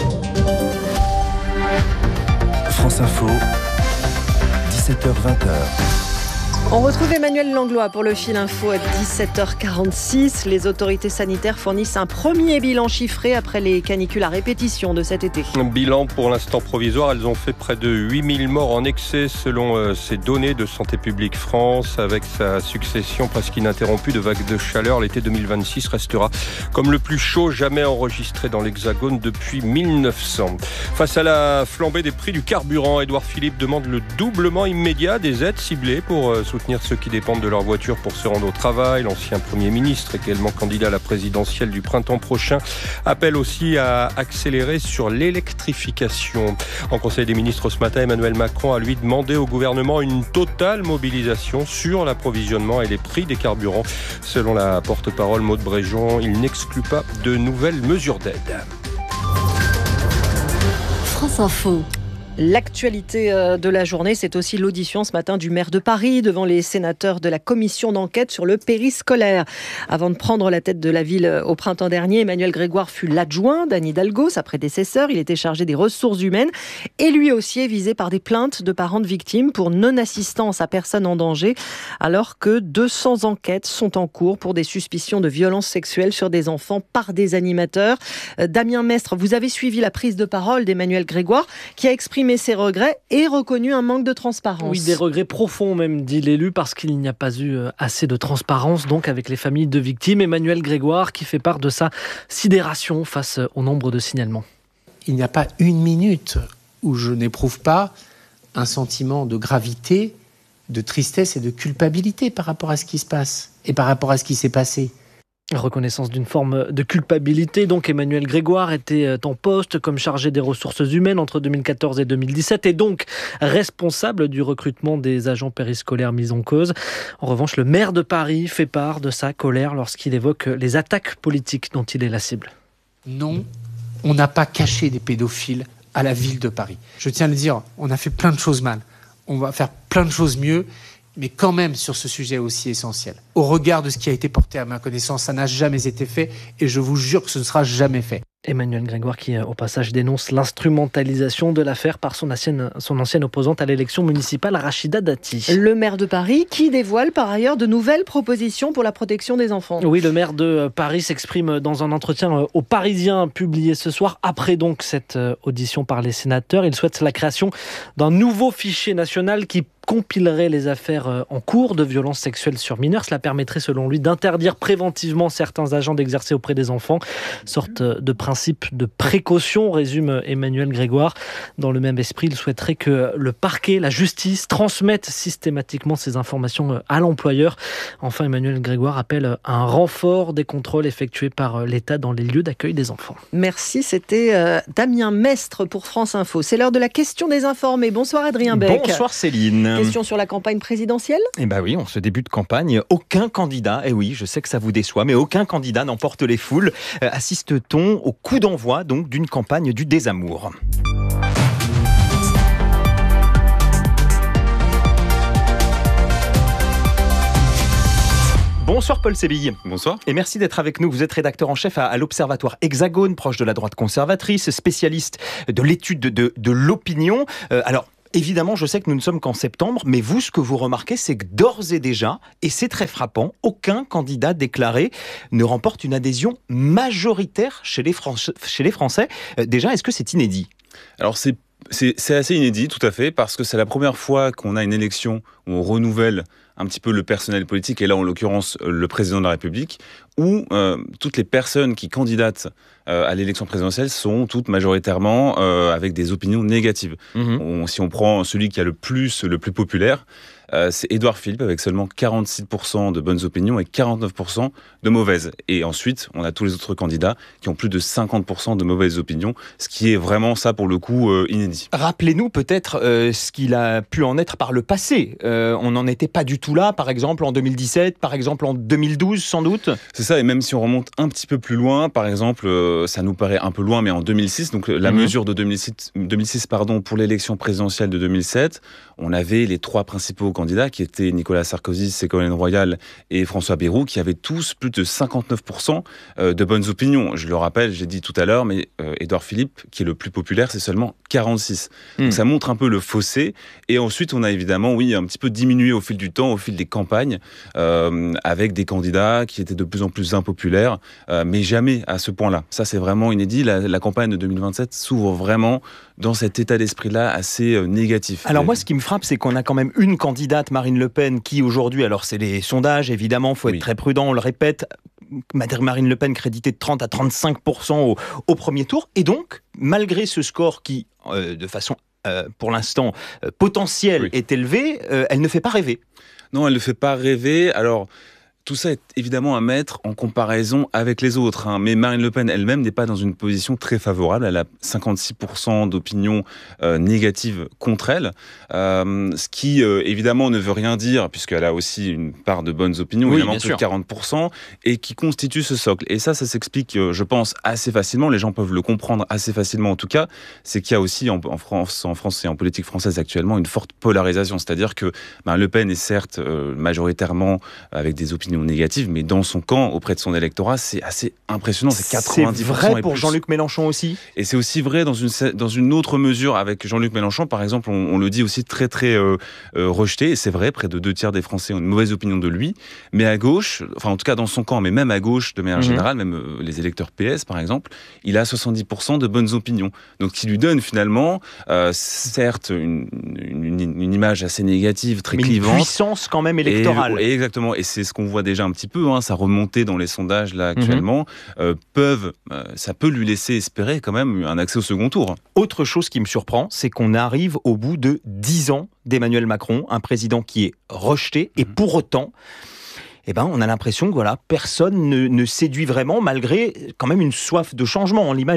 France Info, dix-sept heures vingt. On retrouve Emmanuel Langlois pour le fil info à dix-sept heures quarante-six. Les autorités sanitaires fournissent un premier bilan chiffré après les canicules à répétition de cet été. Un bilan pour l'instant provisoire. Elles ont fait près de huit mille morts en excès selon euh, ces données de Santé publique France. Avec sa succession presque ininterrompue de vagues de chaleur, l'été deux mille vingt-six restera comme le plus chaud jamais enregistré dans l'Hexagone depuis mille neuf cents. Face à la flambée des prix du carburant, Édouard Philippe demande le doublement immédiat des aides ciblées pour euh, soutenir ceux qui dépendent de leur voiture pour se rendre au travail. L'ancien Premier ministre, également candidat à la présidentielle du printemps prochain, appelle aussi à accélérer sur l'électrification. En Conseil des ministres ce matin, Emmanuel Macron a lui demandé au gouvernement une totale mobilisation sur l'approvisionnement et les prix des carburants. Selon la porte-parole Maude Bréjon, il n'exclut pas de nouvelles mesures d'aide. France Info. L'actualité de la journée, c'est aussi l'audition ce matin du maire de Paris devant les sénateurs de la commission d'enquête sur le périscolaire. Avant de prendre la tête de la ville au printemps dernier, Emmanuel Grégoire fut l'adjoint d'Anne Hidalgo, sa prédécesseur. Il était chargé des ressources humaines et lui aussi est visé par des plaintes de parents de victimes pour non-assistance à personne en danger, alors que deux cents enquêtes sont en cours pour des suspicions de violences sexuelles sur des enfants par des animateurs. Damien Mestre, vous avez suivi la prise de parole d'Emmanuel Grégoire qui a exprimé ses regrets et reconnu un manque de transparence. Oui, des regrets profonds même, dit l'élu, parce qu'il n'y a pas eu assez de transparence donc avec les familles de victimes. Emmanuel Grégoire qui fait part de sa sidération face au nombre de signalements. Il n'y a pas une minute où je n'éprouve pas un sentiment de gravité, de tristesse et de culpabilité par rapport à ce qui se passe et par rapport à ce qui s'est passé. Reconnaissance d'une forme de culpabilité. Donc Emmanuel Grégoire était en poste comme chargé des ressources humaines entre deux mille quatorze et deux mille dix-sept et donc responsable du recrutement des agents périscolaires mis en cause. En revanche, le maire de Paris fait part de sa colère lorsqu'il évoque les attaques politiques dont il est la cible. Non, on n'a pas caché des pédophiles à la ville de Paris. Je tiens à le dire, on a fait plein de choses mal. On va faire plein de choses mieux. mais quand même sur ce sujet aussi essentiel. Au regard de ce qui a été porté à ma connaissance, ça n'a jamais été fait et je vous jure que ce ne sera jamais fait. Emmanuel Grégoire qui, au passage, dénonce l'instrumentalisation de l'affaire par son ancienne, son ancienne opposante à l'élection municipale, Rachida Dati. Le maire de Paris qui dévoile par ailleurs de nouvelles propositions pour la protection des enfants. Oui, le maire de Paris s'exprime dans un entretien aux Parisiens publié ce soir, après donc cette audition par les sénateurs. Il souhaite la création d'un nouveau fichier national qui compilerait les affaires en cours de violences sexuelles sur mineurs. Cela permettrait, selon lui, d'interdire préventivement certains agents d'exercer auprès des enfants. Sorte de principe de précaution, résume Emmanuel Grégoire. Dans le même esprit, il souhaiterait que le parquet, la justice, transmettent systématiquement ces informations à l'employeur. Enfin, Emmanuel Grégoire appelle à un renfort des contrôles effectués par l'État dans les lieux d'accueil des enfants. Merci, c'était euh, Damien Mestre pour France Info. C'est l'heure de la question des informés. Bonsoir Adrien Beck. Bonsoir Céline. Question sur la campagne présidentielle ? Eh bien oui, en ce début de campagne, aucun candidat, et oui, je sais que ça vous déçoit, mais aucun candidat n'emporte les foules. Euh, assiste-t-on au coup d'envoi donc d'une campagne du désamour ? Bonsoir Paul Sébille. Bonsoir. Et merci d'être avec nous. Vous êtes rédacteur en chef à, à l'Observatoire Hexagone, proche de la droite conservatrice, spécialiste de l'étude de, de, de l'opinion. Euh, alors, évidemment, je sais que nous ne sommes qu'en septembre, mais vous, ce que vous remarquez, c'est que d'ores et déjà, et c'est très frappant, aucun candidat déclaré ne remporte une adhésion majoritaire chez les, Fran- chez les Français. Euh, déjà, est-ce que c'est inédit ? Alors, c'est, c'est, c'est assez inédit, tout à fait, parce que c'est la première fois qu'on a une élection où on renouvelle un petit peu le personnel politique, et là, en l'occurrence, le président de la République, où euh, toutes les personnes qui candidatent euh, à l'élection présidentielle sont toutes majoritairement euh, avec des opinions négatives. Mmh. On, si on prend celui qui a le plus, le plus populaire, euh, c'est Édouard Philippe, avec seulement quarante-six pour cent de bonnes opinions et quarante-neuf pour cent de mauvaises. Et ensuite, on a tous les autres candidats qui ont plus de cinquante pour cent de mauvaises opinions, ce qui est vraiment, ça, pour le coup, euh, inédit. Rappelez-nous peut-être euh, ce qu'il a pu en être par le passé. Euh, on n'en était pas du tout là, par exemple en deux mille dix-sept, par exemple en deux mille douze, sans doute. C'est ça, et même si on remonte un petit peu plus loin, par exemple, euh, ça nous paraît un peu loin, mais en deux mille six, donc la mmh. mesure de deux mille six, deux mille six pardon, pour l'élection présidentielle de deux mille sept, on avait les trois principaux candidats qui étaient Nicolas Sarkozy, Ségolène Royal et François Bayrou, qui avaient tous plus de cinquante-neuf pour cent de bonnes opinions. Je le rappelle, j'ai dit tout à l'heure, mais euh, Édouard Philippe, qui est le plus populaire, c'est seulement quarante-six. Mmh. Donc ça montre un peu le fossé. Et ensuite, on a évidemment, oui, un petit peu diminué au fil du temps, au fil des campagnes, euh, avec des candidats qui étaient de plus en plus impopulaires, euh, mais jamais à ce point-là. Ça, c'est vraiment inédit. La, la campagne de deux mille vingt-sept s'ouvre vraiment dans cet état d'esprit-là assez euh, négatif. Alors moi, ce qui me frappe, c'est qu'on a quand même une candidate, Marine Le Pen, qui aujourd'hui, alors c'est les sondages, évidemment, il faut être oui. très prudent, on le répète, Marine Le Pen créditée de trente à trente-cinq pour cent au, au premier tour. Et donc, malgré ce score qui, euh, de façon euh, pour l'instant euh, potentielle, oui. est élevé, euh, elle ne fait pas rêver. Non, elle ne fait pas rêver. Alors, tout ça est évidemment à mettre en comparaison avec les autres. Hein. Mais Marine Le Pen elle-même n'est pas dans une position très favorable. Elle a cinquante-six pour cent d'opinions euh, négatives contre elle. Euh, ce qui, euh, évidemment, ne veut rien dire, puisqu'elle a aussi une part de bonnes opinions, oui, évidemment, plus de quarante pour cent, et qui constitue ce socle. Et ça, ça s'explique, euh, je pense, assez facilement. Les gens peuvent le comprendre assez facilement, en tout cas. C'est qu'il y a aussi, en, en, France, en France et en politique française actuellement, une forte polarisation. C'est-à-dire que Marine Le Pen est certes euh, majoritairement avec des opinions négative, mais dans son camp, auprès de son électorat, c'est assez impressionnant. C'est quatre-vingt-dix pour cent. C'est vrai pour Jean-Luc Mélenchon aussi. Et c'est aussi vrai dans une, dans une autre mesure avec Jean-Luc Mélenchon. Par exemple, on, on le dit aussi très, très euh, euh, rejeté. Et c'est vrai, près de deux tiers des Français ont une mauvaise opinion de lui. Mais à gauche, enfin en tout cas dans son camp, mais même à gauche de manière mmh. générale, même euh, les électeurs P S par exemple, il a soixante-dix pour cent de bonnes opinions. Donc qui lui donne finalement, euh, certes, une, une, une image assez négative, très mais clivante. Une puissance quand même électorale. Et, et exactement. Et c'est ce qu'on voit déjà un petit peu, hein, ça remontait dans les sondages là actuellement, mmh. euh, peuvent, euh, ça peut lui laisser espérer quand même un accès au second tour. Autre chose qui me surprend, c'est qu'on arrive au bout de dix ans d'Emmanuel Macron, un président qui est rejeté, mmh. et pour autant, eh ben, on a l'impression que voilà, personne ne, ne séduit vraiment, malgré quand même une soif de changement, on l'imagine.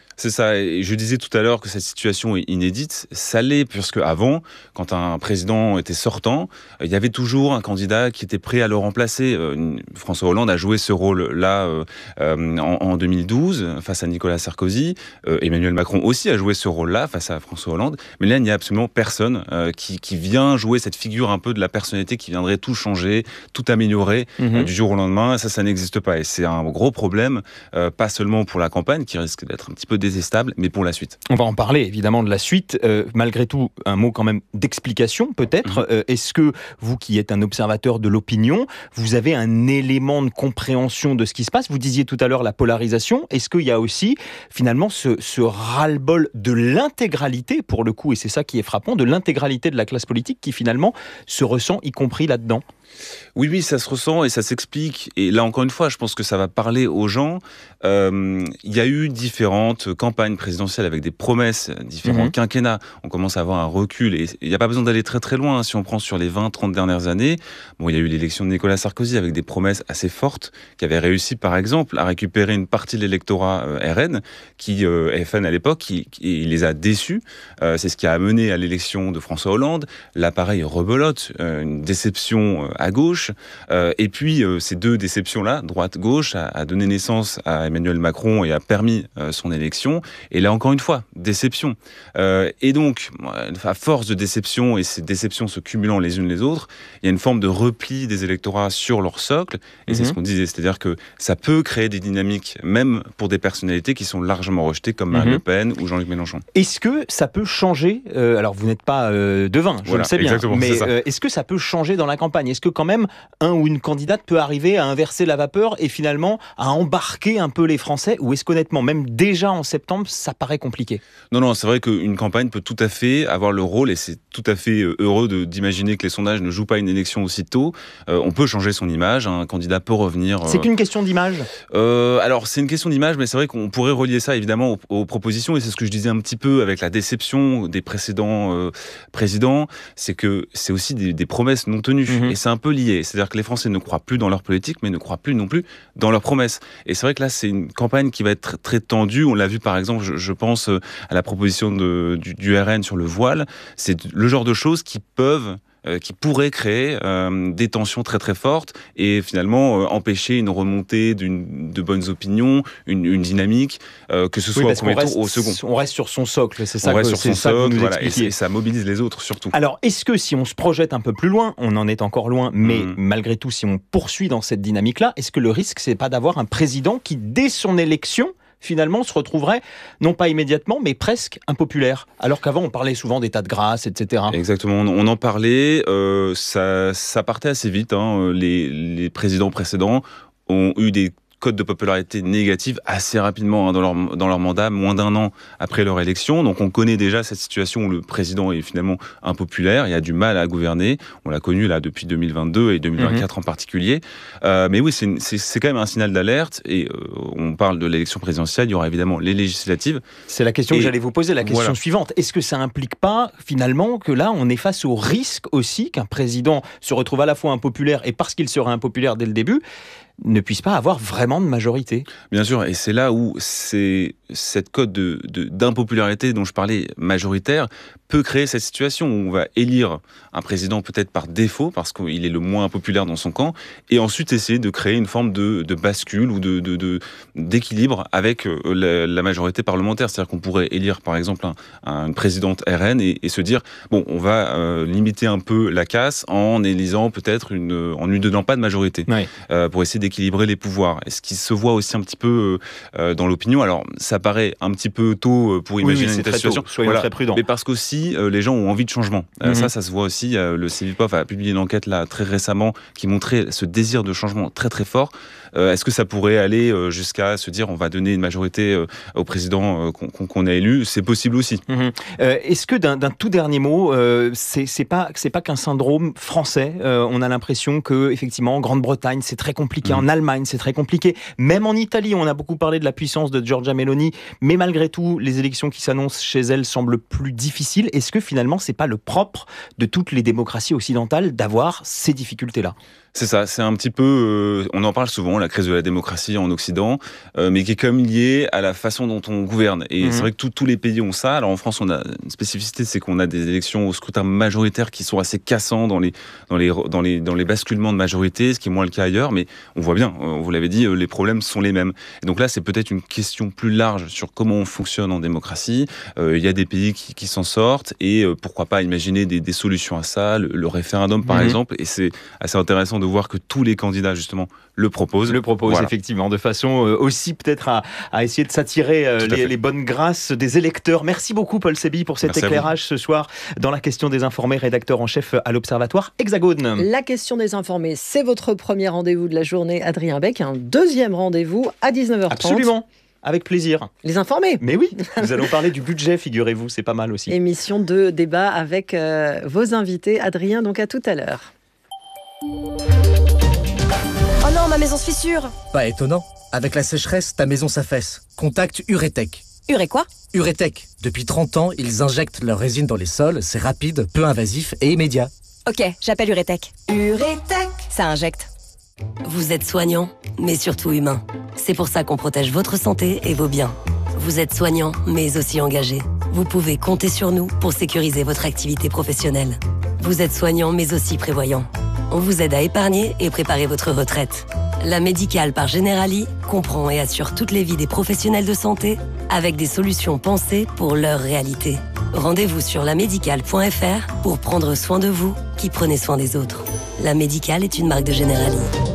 C'est ça, et je disais tout à l'heure que cette situation est inédite. Ça l'est, puisque avant, quand un président était sortant, il y avait toujours un candidat qui était prêt à le remplacer. François Hollande a joué ce rôle-là euh, en, en deux mille douze face à Nicolas Sarkozy. Euh, Emmanuel Macron aussi a joué ce rôle-là face à François Hollande. Mais là, il n'y a absolument personne euh, qui, qui vient jouer cette figure un peu de la personnalité qui viendrait tout changer, tout améliorer mmh. euh, du jour au lendemain. Ça, ça n'existe pas. Et c'est un gros problème, euh, pas seulement pour la campagne, qui risque d'être un petit peu stable, mais pour la suite. On va en parler évidemment de la suite. Euh, malgré tout, un mot quand même d'explication peut-être. Mmh. Euh, est-ce que vous qui êtes un observateur de l'opinion, vous avez un élément de compréhension de ce qui se passe? Vous disiez tout à l'heure la polarisation. Est-ce qu'il y a aussi finalement ce, ce ras-le-bol de l'intégralité, pour le coup, et c'est ça qui est frappant, de l'intégralité de la classe politique qui finalement se ressent, y compris là-dedans? Oui, oui, ça se ressent et ça s'explique. Et là, encore une fois, je pense que ça va parler aux gens. Euh, il y a eu différentes campagnes présidentielles avec des promesses, différents mmh. quinquennats. On commence à avoir un recul et il n'y a pas besoin d'aller très très loin. Si on prend sur les vingt trente dernières années, bon, il y a eu l'élection de Nicolas Sarkozy avec des promesses assez fortes qui avaient réussi, par exemple, à récupérer une partie de l'électorat euh, R N, qui, euh, F N à l'époque, qui, qui les a déçus. Euh, c'est ce qui a amené à l'élection de François Hollande. Là, pareil, rebelote, euh, une déception euh, à gauche. Euh, et puis, euh, ces deux déceptions-là, droite-gauche, a, a donné naissance à Emmanuel Macron et a permis euh, son élection. Et là, encore une fois, déception. Euh, et donc, à force de déception, et ces déceptions se cumulant les unes les autres, il y a une forme de repli des électorats sur leur socle. Et mmh. c'est ce qu'on disait, c'est-à-dire que ça peut créer des dynamiques, même pour des personnalités qui sont largement rejetées, comme Marine mmh. Le Pen ou Jean-Luc Mélenchon. Est-ce que ça peut changer euh, alors, vous n'êtes pas euh, devin, je voilà, le sais bien, mais euh, est-ce que ça peut changer dans la campagne? Est-ce que quand même un ou une candidate peut arriver à inverser la vapeur et finalement à embarquer un peu les Français? Ou est-ce qu'honnêtement, même déjà en septembre, ça paraît compliqué? Non, non, c'est vrai qu'une campagne peut tout à fait avoir le rôle, et c'est tout à fait heureux de, d'imaginer que les sondages ne jouent pas une élection aussitôt. Euh, on peut changer son image, un candidat peut revenir... Euh... C'est qu'une question d'image euh, Alors, c'est une question d'image, mais c'est vrai qu'on pourrait relier ça évidemment aux, aux propositions, et c'est ce que je disais un petit peu avec la déception des précédents euh, présidents, c'est que c'est aussi des, des promesses non tenues, mmh. et c'est un peu lié. C'est-à-dire que les Français ne croient plus dans leur politique, mais ne croient plus non plus dans leurs promesses. Et c'est vrai que là, c'est une campagne qui va être très, très tendue. On l'a vu par exemple, je, je pense à la proposition de, du, du R N sur le voile. C'est le genre de choses qui peuvent... Euh, qui pourrait créer euh, des tensions très très fortes et finalement euh, empêcher une remontée d'une, de bonnes opinions, une, une dynamique, euh, que ce soit oui, au premier tour ou au second. On reste sur son socle, c'est ça. On reste que, sur son ça socle, voilà, et, et ça mobilise les autres surtout. Alors, est-ce que si on se projette un peu plus loin, on en est encore loin, mais mmh. malgré tout, si on poursuit dans cette dynamique-là, est-ce que le risque, c'est pas d'avoir un président qui, dès son élection, finalement, se retrouverait, non pas immédiatement, mais presque impopulaire. Alors qu'avant, on parlait souvent d'état de grâce, et cetera. Exactement, on en parlait, euh, ça, ça partait assez vite. Hein. Les, les présidents précédents ont eu des cote de popularité négative assez rapidement hein, dans, leur, dans leur mandat, moins d'un an après leur élection. Donc on connaît déjà cette situation où le président est finalement impopulaire, il a du mal à gouverner. On l'a connu là depuis deux mille vingt-deux et deux mille vingt-quatre mmh. en particulier. Euh, mais oui, c'est, une, c'est, c'est quand même un signal d'alerte. Et euh, on parle de l'élection présidentielle, il y aura évidemment les législatives. C'est la question et, que j'allais vous poser, la question voilà. suivante. Est-ce que ça implique pas finalement que là, on est face au risque aussi qu'un président se retrouve à la fois impopulaire et parce qu'il serait impopulaire dès le début, ne puisse pas avoir vraiment de majorité? Bien sûr, et c'est là où c'est cette cote de, de, d'impopularité dont je parlais majoritaire peut créer cette situation où on va élire un président peut-être par défaut parce qu'il est le moins impopulaire dans son camp et ensuite essayer de créer une forme de, de bascule ou de, de, de, d'équilibre avec la, la majorité parlementaire. C'est-à-dire qu'on pourrait élire par exemple un, un, une présidente R N et, et se dire bon, on va euh, limiter un peu la casse en élisant peut-être une, en ne lui donnant pas de majorité ouais. euh, pour essayer d'équilibrer les pouvoirs. Et ce qui se voit aussi un petit peu euh, dans l'opinion, alors ça paraît un petit peu tôt pour imaginer oui, oui, une telle situation. Soyons voilà. très prudents. Mais parce qu'aussi euh, les gens ont envie de changement. Euh, mm-hmm. Ça, ça se voit aussi. Euh, le Cevipof a publié une enquête là très récemment qui montrait ce désir de changement très très fort. Euh, est-ce que ça pourrait aller euh, jusqu'à se dire on va donner une majorité euh, au président euh, qu'on, qu'on a élu? C'est possible aussi. Mm-hmm. Euh, est-ce que d'un, d'un tout dernier mot, euh, c'est, c'est pas c'est pas qu'un syndrome français? euh, On a l'impression que effectivement en Grande-Bretagne c'est très compliqué mm-hmm. En Allemagne, c'est très compliqué. Même en Italie, on a beaucoup parlé de la puissance de Giorgia Meloni, mais malgré tout, les élections qui s'annoncent chez elle semblent plus difficiles. Est-ce que finalement, c'est pas le propre de toutes les démocraties occidentales d'avoir ces difficultés-là ? C'est ça, c'est un petit peu, euh, on en parle souvent, la crise de la démocratie en Occident, euh, mais qui est quand même liée à la façon dont on gouverne. Et mmh. c'est vrai que tous les pays ont ça. Alors en France, on a une spécificité, c'est qu'on a des élections au scrutin majoritaire qui sont assez cassants dans les, dans les, dans les, dans les basculements de majorité, ce qui est moins le cas ailleurs, mais on voit bien, vous l'avez dit, les problèmes sont les mêmes. Et donc là, c'est peut-être une question plus large sur comment on fonctionne en démocratie. Euh, il y a des pays qui, qui s'en sortent, et euh, pourquoi pas imaginer des, des solutions à ça, le, le référendum par mmh. exemple, et c'est assez intéressant de voir que tous les candidats, justement, le proposent. Le proposent, voilà. Effectivement, de façon euh, aussi peut-être à, à essayer de s'attirer euh, les, les bonnes grâces des électeurs. Merci beaucoup, Paul Sébille, pour cet Merci éclairage ce soir dans la question des informés, rédacteur en chef à l'Observatoire Hexagone. La question des informés, c'est votre premier rendez-vous de la journée, Adrien Beck. Un deuxième rendez-vous à dix-neuf heures trente. Absolument. Avec plaisir. Les informés. Mais oui, nous allons parler du budget, figurez-vous, c'est pas mal aussi. Émission de débat avec euh, vos invités. Adrien, donc à tout à l'heure. Oh non, ma maison se fissure. Pas étonnant. Avec la sécheresse, ta maison s'affaisse. Contacte Uretech. Uré quoi ? Uretech. Depuis trente ans, ils injectent leur résine dans les sols. C'est rapide, peu invasif et immédiat. Ok, j'appelle Uretech. Uretech. Ça injecte. Vous êtes soignant, mais surtout humain. C'est pour ça qu'on protège votre santé et vos biens. Vous êtes soignant, mais aussi engagé. Vous pouvez compter sur nous pour sécuriser votre activité professionnelle. Vous êtes soignant, mais aussi prévoyant. On vous aide à épargner et préparer votre retraite. La Médicale par Generali comprend et assure toutes les vies des professionnels de santé avec des solutions pensées pour leur réalité. Rendez-vous sur la médicale point f r pour prendre soin de vous qui prenez soin des autres. La Médicale est une marque de Generali.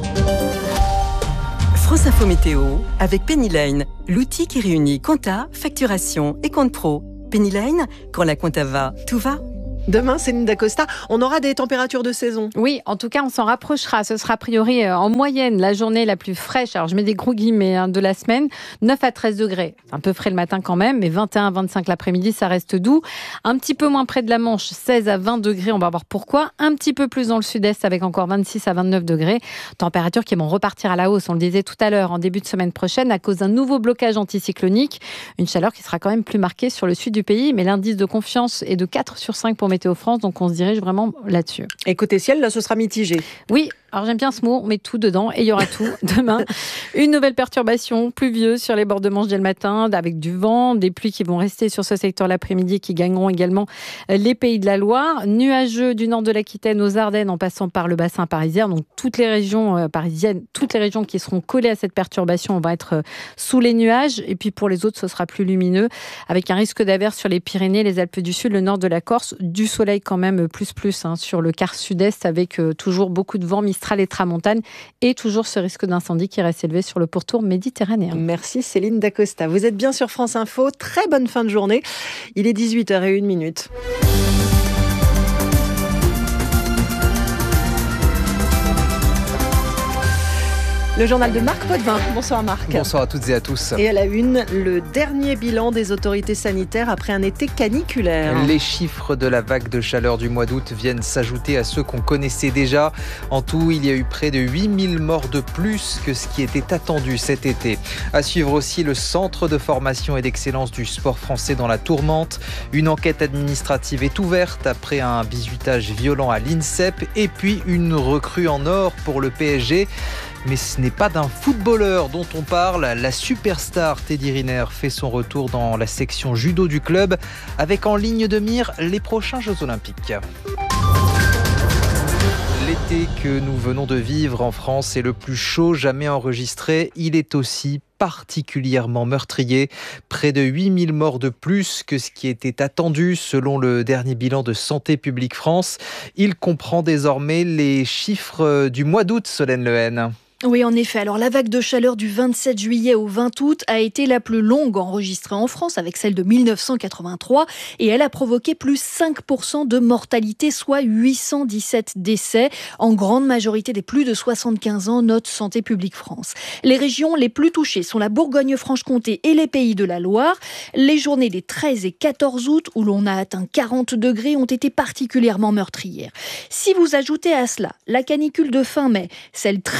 France Info Météo avec Pennyline, l'outil qui réunit compta, facturation et compte pro. Pennyline, quand la compta va, tout va. Demain, Céline Dacosta, on aura des températures de saison. Oui, en tout cas, on s'en rapprochera. Ce sera a priori euh, en moyenne la journée la plus fraîche. Alors, je mets des gros guillemets hein, de la semaine. neuf à treize degrés. C'est un peu frais le matin quand même, mais vingt et un à vingt-cinq l'après-midi, ça reste doux. Un petit peu moins près de la Manche, seize à vingt degrés. On va voir pourquoi. Un petit peu plus dans le sud-est avec encore vingt-six à vingt-neuf degrés. Températures qui vont repartir à la hausse. On le disait tout à l'heure, en début de semaine prochaine, à cause d'un nouveau blocage anticyclonique. Une chaleur qui sera quand même plus marquée sur le sud du pays. Mais l'indice de confiance est de quatre sur cinq pour Météo France. Donc, on se dirige vraiment là-dessus. Et côté ciel, là, ce sera mitigé. Oui, alors j'aime bien ce mot, on met tout dedans et il y aura tout demain. Une nouvelle perturbation pluvieuse sur les bords de Manche dès le matin, avec du vent, des pluies qui vont rester sur ce secteur l'après-midi, qui gagneront également les Pays de la Loire. Nuageux du nord de l'Aquitaine aux Ardennes, en passant par le bassin parisien. Donc toutes les régions parisiennes, toutes les régions qui seront collées à cette perturbation vont être sous les nuages. Et puis pour les autres, ce sera plus lumineux, avec un risque d'averse sur les Pyrénées, les Alpes du Sud, le nord de la Corse. Du soleil quand même plus plus hein, sur le quart sud-est, avec euh, toujours beaucoup de vent, Mistral et Tramontane, et toujours ce risque d'incendie qui reste élevé sur le pourtour méditerranéen. Merci Céline Dacosta. Vous êtes bien sur France Info. Très bonne fin de journée. Il est dix-huit heures zéro une. Le journal de Marc Potvin. Bonsoir Marc. Bonsoir à toutes et à tous. Et à la une, le dernier bilan des autorités sanitaires après un été caniculaire. Les chiffres de la vague de chaleur du mois d'août viennent s'ajouter à ceux qu'on connaissait déjà. En tout, il y a eu près de huit mille morts de plus que ce qui était attendu cet été. À suivre aussi le centre de formation et d'excellence du sport français dans la tourmente. Une enquête administrative est ouverte après un bizutage violent à l'INSEP. Et puis une recrue en or pour le P S G. Mais ce n'est pas d'un footballeur dont on parle. La superstar Teddy Riner fait son retour dans la section judo du club, avec en ligne de mire les prochains Jeux Olympiques. L'été que nous venons de vivre en France est le plus chaud jamais enregistré. Il est aussi particulièrement meurtrier. Près de huit mille morts de plus que ce qui était attendu selon le dernier bilan de Santé publique France. Il comprend désormais les chiffres du mois d'août, Solène Lehen. Oui, en effet. Alors, la vague de chaleur du vingt-sept juillet au vingt août a été la plus longue enregistrée en France, avec celle de mille neuf cent quatre-vingt-trois, et elle a provoqué plus cinq pour cent de mortalité, soit huit cent dix-sept décès, en grande majorité des plus de soixante-quinze ans, note Santé publique France. Les régions les plus touchées sont la Bourgogne-Franche-Comté et les Pays de la Loire. Les journées des treize et quatorze août, où l'on a atteint quarante degrés, ont été particulièrement meurtrières. Si vous ajoutez à cela la canicule de fin mai, celle très intense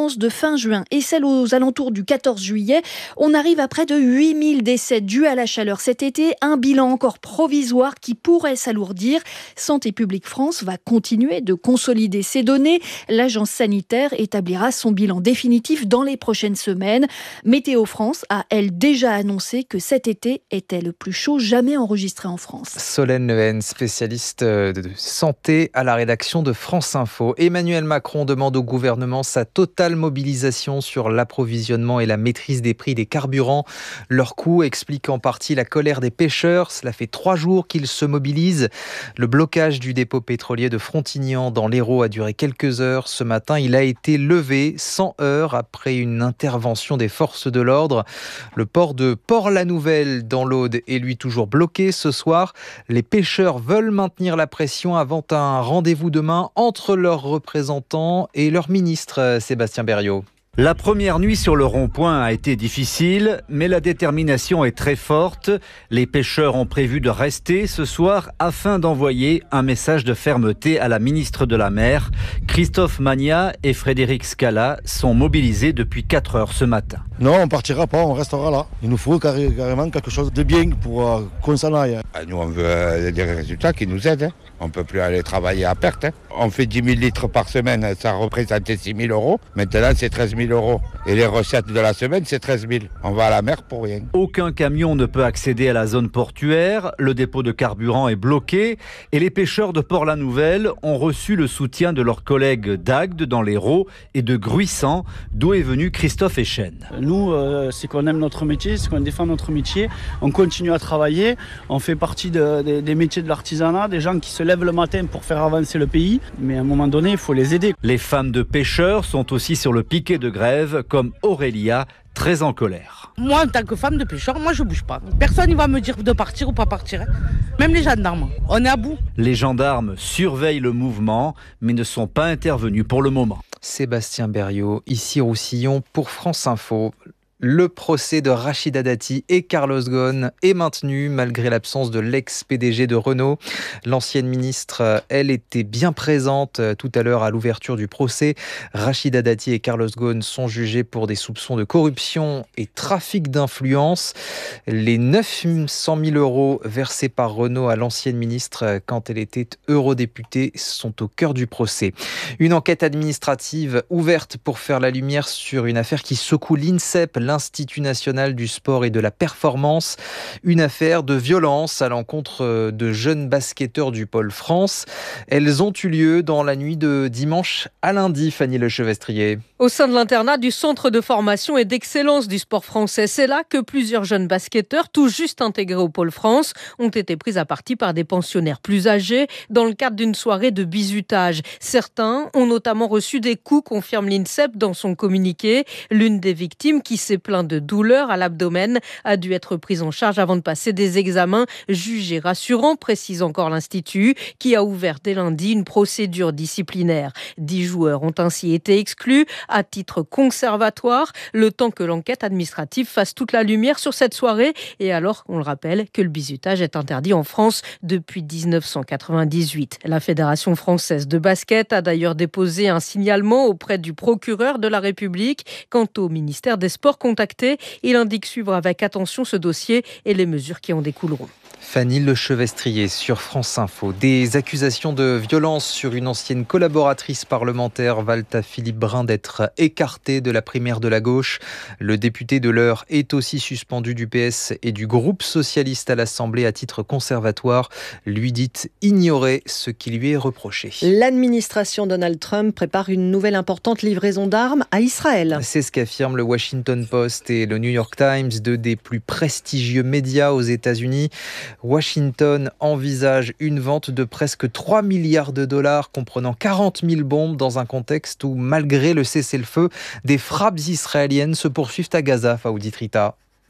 intense de fin juin et celle aux alentours du quatorze juillet, on arrive à près de huit mille décès dus à la chaleur cet été. Un bilan encore provisoire qui pourrait s'alourdir. Santé publique France va continuer de consolider ces données. L'agence sanitaire établira son bilan définitif dans les prochaines semaines. Météo France a, elle, déjà annoncé que cet été était le plus chaud jamais enregistré en France. Solène Lehen, spécialiste de santé à la rédaction de France Info. Emmanuel Macron demande au gouvernement sa totale mobilisation sur l'approvisionnement et la maîtrise des prix des carburants. Leur coût explique en partie la colère des pêcheurs. Cela fait trois jours qu'ils se mobilisent. Le blocage du dépôt pétrolier de Frontignan dans l'Hérault a duré quelques heures. Ce matin, il a été levé sans heurts après une intervention des forces de l'ordre. Le port de Port-la-Nouvelle dans l'Aude est lui toujours bloqué ce soir. Les pêcheurs veulent maintenir la pression avant un rendez-vous demain entre leurs représentants et leur ministre, Sébastien Berriot. La première nuit sur le rond-point a été difficile, mais la détermination est très forte. Les pêcheurs ont prévu de rester ce soir afin d'envoyer un message de fermeté à la ministre de la Mer. Christophe Magna et Frédéric Scala sont mobilisés depuis quatre heures ce matin. Non, on partira pas, on restera là. Il nous faut carrément quelque chose de bien pour euh, qu'on s'en aille. Nous, on veut euh, des résultats qui nous aident. Hein. On ne peut plus aller travailler à perte. Hein. On fait dix mille litres par semaine, ça représentait six mille euros. Maintenant, c'est treize mille euros. Et les recettes de la semaine, c'est treize mille. On va à la mer pour rien. Aucun camion ne peut accéder à la zone portuaire. Le dépôt de carburant est bloqué. Et les pêcheurs de Port-la-Nouvelle ont reçu le soutien de leurs collègues d'Agde dans l'Hérault et de Gruissant, d'où est venu Christophe Echen. Nous, euh, c'est qu'on aime notre métier, c'est qu'on défend notre métier. On continue à travailler. On fait partie de, de, des métiers de l'artisanat, des gens qui se lèvent le matin pour faire avancer le pays. Mais à un moment donné, il faut les aider. Les femmes de pêcheurs sont aussi sur le piquet de grève, comme Aurélia, très en colère. Moi, en tant que femme de pêcheur, moi je bouge pas. Personne ne va me dire de partir ou pas partir. Même les gendarmes, on est à bout. Les gendarmes surveillent le mouvement, mais ne sont pas intervenus pour le moment. Sébastien Berriot, ici Roussillon pour France Info. Le procès de Rachida Dati et Carlos Ghosn est maintenu malgré l'absence de l'ex-P D G de Renault. L'ancienne ministre, elle, était bien présente tout à l'heure à l'ouverture du procès. Rachida Dati et Carlos Ghosn sont jugés pour des soupçons de corruption et trafic d'influence. Les neuf cent mille euros versés par Renault à l'ancienne ministre quand elle était eurodéputée sont au cœur du procès. Une enquête administrative ouverte pour faire la lumière sur une affaire qui secoue l'INSEP, l'Institut national du sport et de la performance, une affaire de violence à l'encontre de jeunes basketteurs du pôle France. Elles ont eu lieu dans la nuit de dimanche à lundi, Fanny Lechevestrier. Au sein de l'internat du Centre de formation et d'excellence du sport français, c'est là que plusieurs jeunes basketteurs, tout juste intégrés au pôle France, ont été pris à partie par des pensionnaires plus âgés dans le cadre d'une soirée de bizutage. Certains ont notamment reçu des coups, confirme l'INSEP dans son communiqué. L'une des victimes, qui s'est plainte de douleurs à l'abdomen, a dû être prise en charge avant de passer des examens jugés rassurants, précise encore l'Institut, qui a ouvert dès lundi une procédure disciplinaire. Dix joueurs ont ainsi été exclus à titre conservatoire, le temps que l'enquête administrative fasse toute la lumière sur cette soirée, et alors, on le rappelle, que le bizutage est interdit en France depuis dix-neuf cent quatre-vingt-dix-huit. La Fédération française de basket a d'ailleurs déposé un signalement auprès du procureur de la République. Quant au ministère des Sports contacté, il indique suivre avec attention ce dossier et les mesures qui en découleront. Fanny Lechevestrier sur France Info. Des accusations de violence sur une ancienne collaboratrice parlementaire valent à Philippe Brun d'être écarté de la primaire de la gauche. Le député de l'Eure est aussi suspendu du P S et du groupe socialiste à l'Assemblée à titre conservatoire. Lui dit ignorer ce qui lui est reproché. L'administration Donald Trump prépare une nouvelle importante livraison d'armes à Israël. C'est ce qu'affirment le Washington Post et le New York Times, deux des plus prestigieux médias aux États-Unis. Washington envisage une vente de presque trois milliards de dollars, comprenant quarante mille bombes, dans un contexte où, malgré le cessez-le-feu, des frappes israéliennes se poursuivent à Gaza, Faoudi Trita.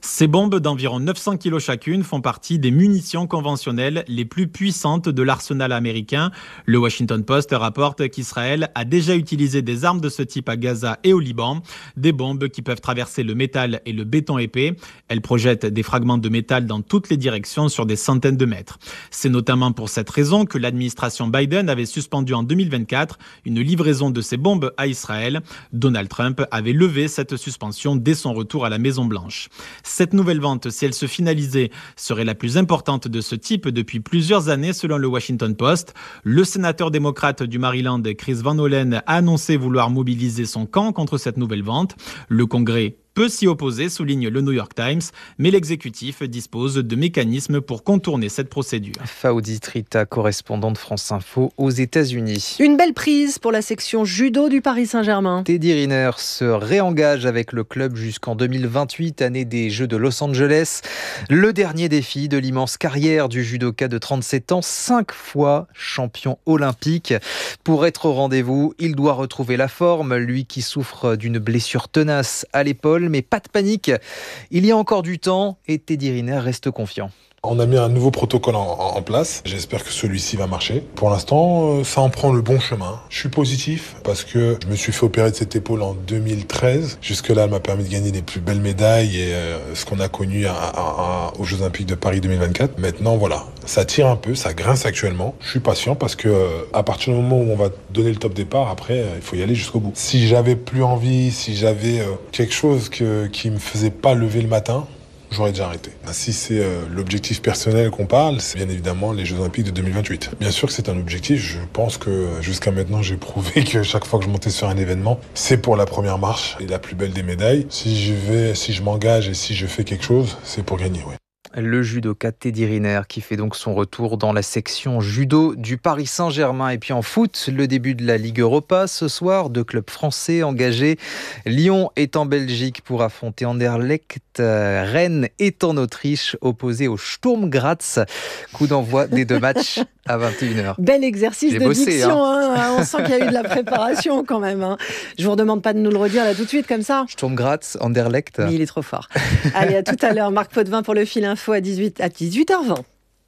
Ces bombes d'environ neuf cents kilos chacune font partie des munitions conventionnelles les plus puissantes de l'arsenal américain. Le Washington Post rapporte qu'Israël a déjà utilisé des armes de ce type à Gaza et au Liban, des bombes qui peuvent traverser le métal et le béton épais. Elles projettent des fragments de métal dans toutes les directions sur des centaines de mètres. C'est notamment pour cette raison que l'administration Biden avait suspendu en deux mille vingt-quatre une livraison de ces bombes à Israël. Donald Trump avait levé cette suspension dès son retour à la Maison-Blanche. Cette nouvelle vente, si elle se finalisait, serait la plus importante de ce type depuis plusieurs années selon le Washington Post. Le sénateur démocrate du Maryland, Chris Van Hollen, a annoncé vouloir mobiliser son camp contre cette nouvelle vente. Le Congrès peut s'y opposer, souligne le New York Times, mais l'exécutif dispose de mécanismes pour contourner cette procédure. Faoudi Trita, correspondant de France Info aux États-Unis. Une belle prise pour la section judo du Paris Saint-Germain. Teddy Riner se réengage avec le club jusqu'en deux mille vingt-huit, année des Jeux de Los Angeles. Le dernier défi de l'immense carrière du judoka de trente-sept ans, cinq fois champion olympique. Pour être au rendez-vous, il doit retrouver la forme, lui qui souffre d'une blessure tenace à l'épaule. Mais pas de panique, il y a encore du temps et Teddy Riner reste confiant. On a mis un nouveau protocole en, en place. J'espère que celui-ci va marcher. Pour l'instant, ça en prend le bon chemin. Je suis positif parce que je me suis fait opérer de cette épaule en deux mille treize. Jusque-là, elle m'a permis de gagner les plus belles médailles et euh, ce qu'on a connu à, à, à, aux Jeux Olympiques de Paris deux mille vingt-quatre. Maintenant, voilà, ça tire un peu, ça grince actuellement. Je suis patient parce que euh, à partir du moment où on va donner le top départ, après, euh, il faut y aller jusqu'au bout. Si j'avais plus envie, si j'avais euh, quelque chose que, qui me faisait pas lever le matin, j'aurais déjà arrêté. Si c'est euh, l'objectif personnel qu'on parle, c'est bien évidemment les Jeux Olympiques de deux mille vingt-huit. Bien sûr que c'est un objectif. Je pense que jusqu'à maintenant, j'ai prouvé que chaque fois que je montais sur un événement, c'est pour la première marche et la plus belle des médailles. Si je vais, si je m'engage et si je fais quelque chose, c'est pour gagner, oui. Le judoka Teddy Riner qui fait donc son retour dans la section judo du Paris Saint-Germain. Et puis en foot, le début de la Ligue Europa ce soir. Deux clubs français engagés. Lyon est en Belgique pour affronter Anderlecht. Rennes est en Autriche, opposé au Sturm Graz. Coup d'envoi des deux matchs à vingt et une heures. Bel exercice J'ai de bossé, diction. Hein. Hein. On sent qu'il y a eu de la préparation quand même. Hein. Je vous redemande pas de nous le redire là tout de suite comme ça. Sturm Graz, Anderlecht. Mais il est trop fort. Allez, à tout à l'heure. Marc Potvin pour le fil info à dix-huit heures vingt.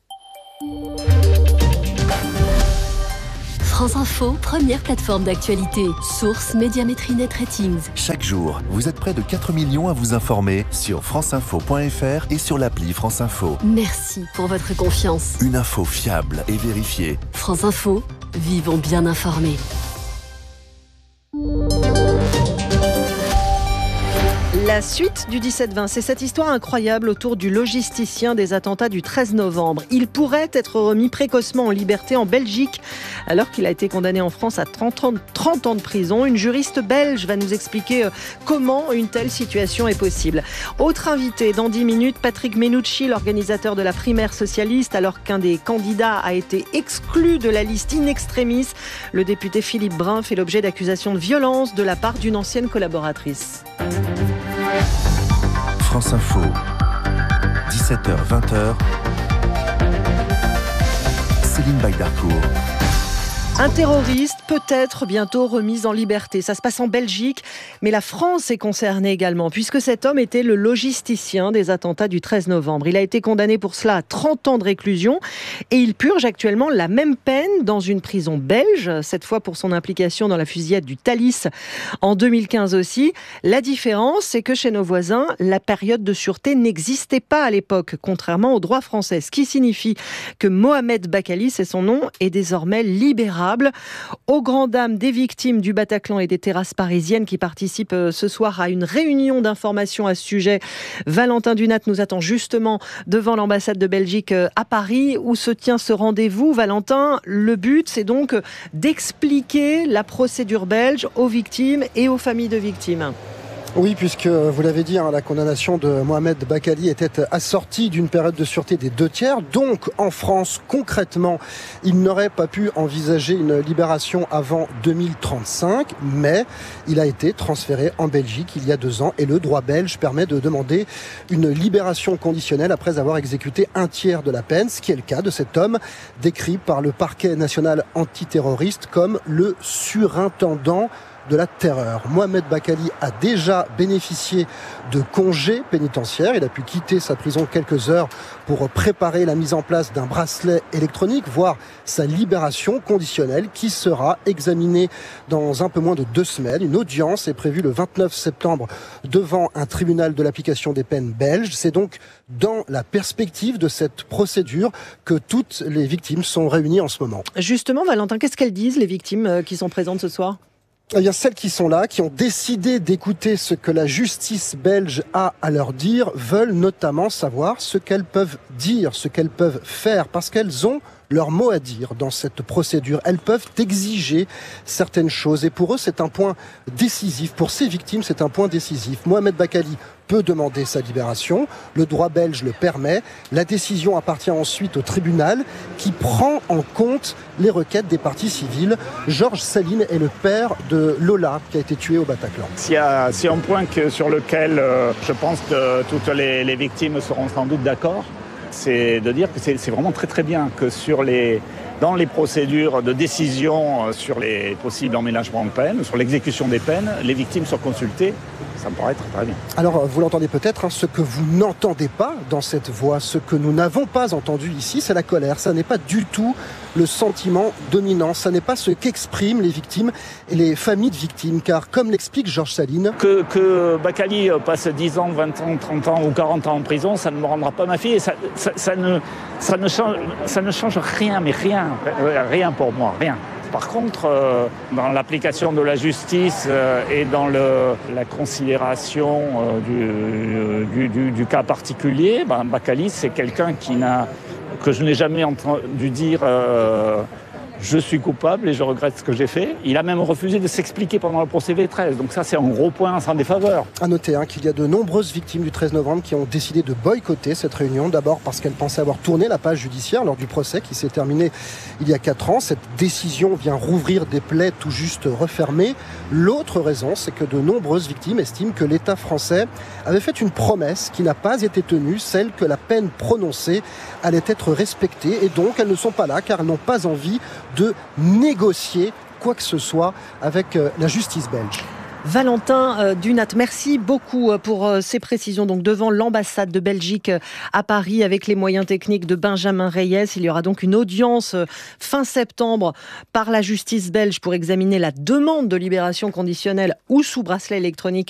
France Info, première plateforme d'actualité. Source Médiamétrie Net Ratings. Chaque jour, vous êtes près de quatre millions à vous informer sur franceinfo point f r et sur l'appli France Info. Merci pour votre confiance. Une info fiable et vérifiée. France Info, vivons bien informés. La suite du dix-sept vingt, c'est cette histoire incroyable autour du logisticien des attentats du treize novembre. Il pourrait être remis précocement en liberté en Belgique alors qu'il a été condamné en France à trente ans, trente ans de prison. Une juriste belge va nous expliquer comment une telle situation est possible. Autre invité dans dix minutes, Patrick Menucci, l'organisateur de la primaire socialiste, alors qu'un des candidats a été exclu de la liste in extremis. Le député Philippe Brun fait l'objet d'accusations de violence de la part d'une ancienne collaboratrice. France Info, dix-sept heures vingt. Céline Baydarcourt. Un terroriste peut-être bientôt remis en liberté. Ça se passe en Belgique, mais la France est concernée également, puisque cet homme était le logisticien des attentats du treize novembre. Il a été condamné pour cela à trente ans de réclusion et il purge actuellement la même peine dans une prison belge, cette fois pour son implication dans la fusillade du Thalys en deux mille quinze aussi. La différence, c'est que chez nos voisins, la période de sûreté n'existait pas à l'époque, contrairement au droit français, ce qui signifie que Mohamed Bakali, c'est son nom, est désormais libérable. Aux grandes dames des victimes du Bataclan et des terrasses parisiennes qui participent ce soir à une réunion d'information à ce sujet. Valentin Dunat nous attend justement devant l'ambassade de Belgique à Paris où se tient ce rendez-vous. Valentin, le but c'est donc d'expliquer la procédure belge aux victimes et aux familles de victimes. Oui, puisque vous l'avez dit, hein, la condamnation de Mohamed Bakali était assortie d'une période de sûreté des deux tiers. Donc, en France, concrètement, il n'aurait pas pu envisager une libération avant deux mille trente-cinq, mais il a été transféré en Belgique il y a deux ans et le droit belge permet de demander une libération conditionnelle après avoir exécuté un tiers de la peine, ce qui est le cas de cet homme décrit par le parquet national antiterroriste comme le surintendant de la terreur. Mohamed Bakkali a déjà bénéficié de congés pénitentiaires. Il a pu quitter sa prison quelques heures pour préparer la mise en place d'un bracelet électronique, voire sa libération conditionnelle qui sera examinée dans un peu moins de deux semaines. Une audience est prévue le vingt-neuf septembre devant un tribunal de l'application des peines belge. C'est donc dans la perspective de cette procédure que toutes les victimes sont réunies en ce moment. Justement, Valentin, qu'est-ce qu'elles disent, les victimes qui sont présentes ce soir ? Eh bien, celles qui sont là, qui ont décidé d'écouter ce que la justice belge a à leur dire, veulent notamment savoir ce qu'elles peuvent dire, ce qu'elles peuvent faire, parce qu'elles ont leur mot à dire dans cette procédure. Elles peuvent exiger certaines choses et pour eux, c'est un point décisif. Pour ces victimes, c'est un point décisif. Mohamed Bakkali peut demander sa libération. Le droit belge le permet. La décision appartient ensuite au tribunal qui prend en compte les requêtes des parties civiles. Georges Saline est le père de Lola qui a été tuée au Bataclan. S'il y a, s'il y a un point que, sur lequel euh, je pense que toutes les, les victimes seront sans doute d'accord, c'est de dire que c'est, c'est vraiment très très bien que sur les, dans les procédures de décision sur les possibles emménagements de peine, sur l'exécution des peines, les victimes soient consultées. Ça me paraît très, très bien. Alors, vous l'entendez peut-être, hein, ce que vous n'entendez pas dans cette voix, ce que nous n'avons pas entendu ici, c'est la colère. Ça n'est pas du tout le sentiment dominant. Ça n'est pas ce qu'expriment les victimes et les familles de victimes. Car, comme l'explique Georges Saline... Que, que Bakkali passe dix ans, vingt ans, trente ans ou quarante ans en prison, ça ne me rendra pas ma fille. Ça, ça, ça, ne, ça, ne change, ça ne change rien, mais rien. Rien pour moi, rien. Par contre, euh, dans l'application de la justice euh, et dans le, la considération euh, du, du, du, du cas particulier, ben, Bakkali, c'est quelqu'un qui n'a, que je n'ai jamais entendu dire euh, « je suis coupable et je regrette ce que j'ai fait ». Il a même refusé de s'expliquer pendant le procès V treize. Donc ça, c'est un gros point en sa défaveur. À noter hein, qu'il y a de nombreuses victimes du treize novembre qui ont décidé de boycotter cette réunion. D'abord parce qu'elles pensaient avoir tourné la page judiciaire lors du procès qui s'est terminé il y a quatre ans. Cette décision vient rouvrir des plaies tout juste refermées. L'autre raison, c'est que de nombreuses victimes estiment que l'État français avait fait une promesse qui n'a pas été tenue, celle que la peine prononcée allait être respectée. Et donc, elles ne sont pas là car elles n'ont pas envie de négocier quoi que ce soit avec la justice belge. Valentin euh, Dunat, merci beaucoup pour euh, ces précisions. Donc devant l'ambassade de Belgique euh, à Paris avec les moyens techniques de Benjamin Reyes, il y aura donc une audience euh, fin septembre par la justice belge pour examiner la demande de libération conditionnelle ou sous bracelet électronique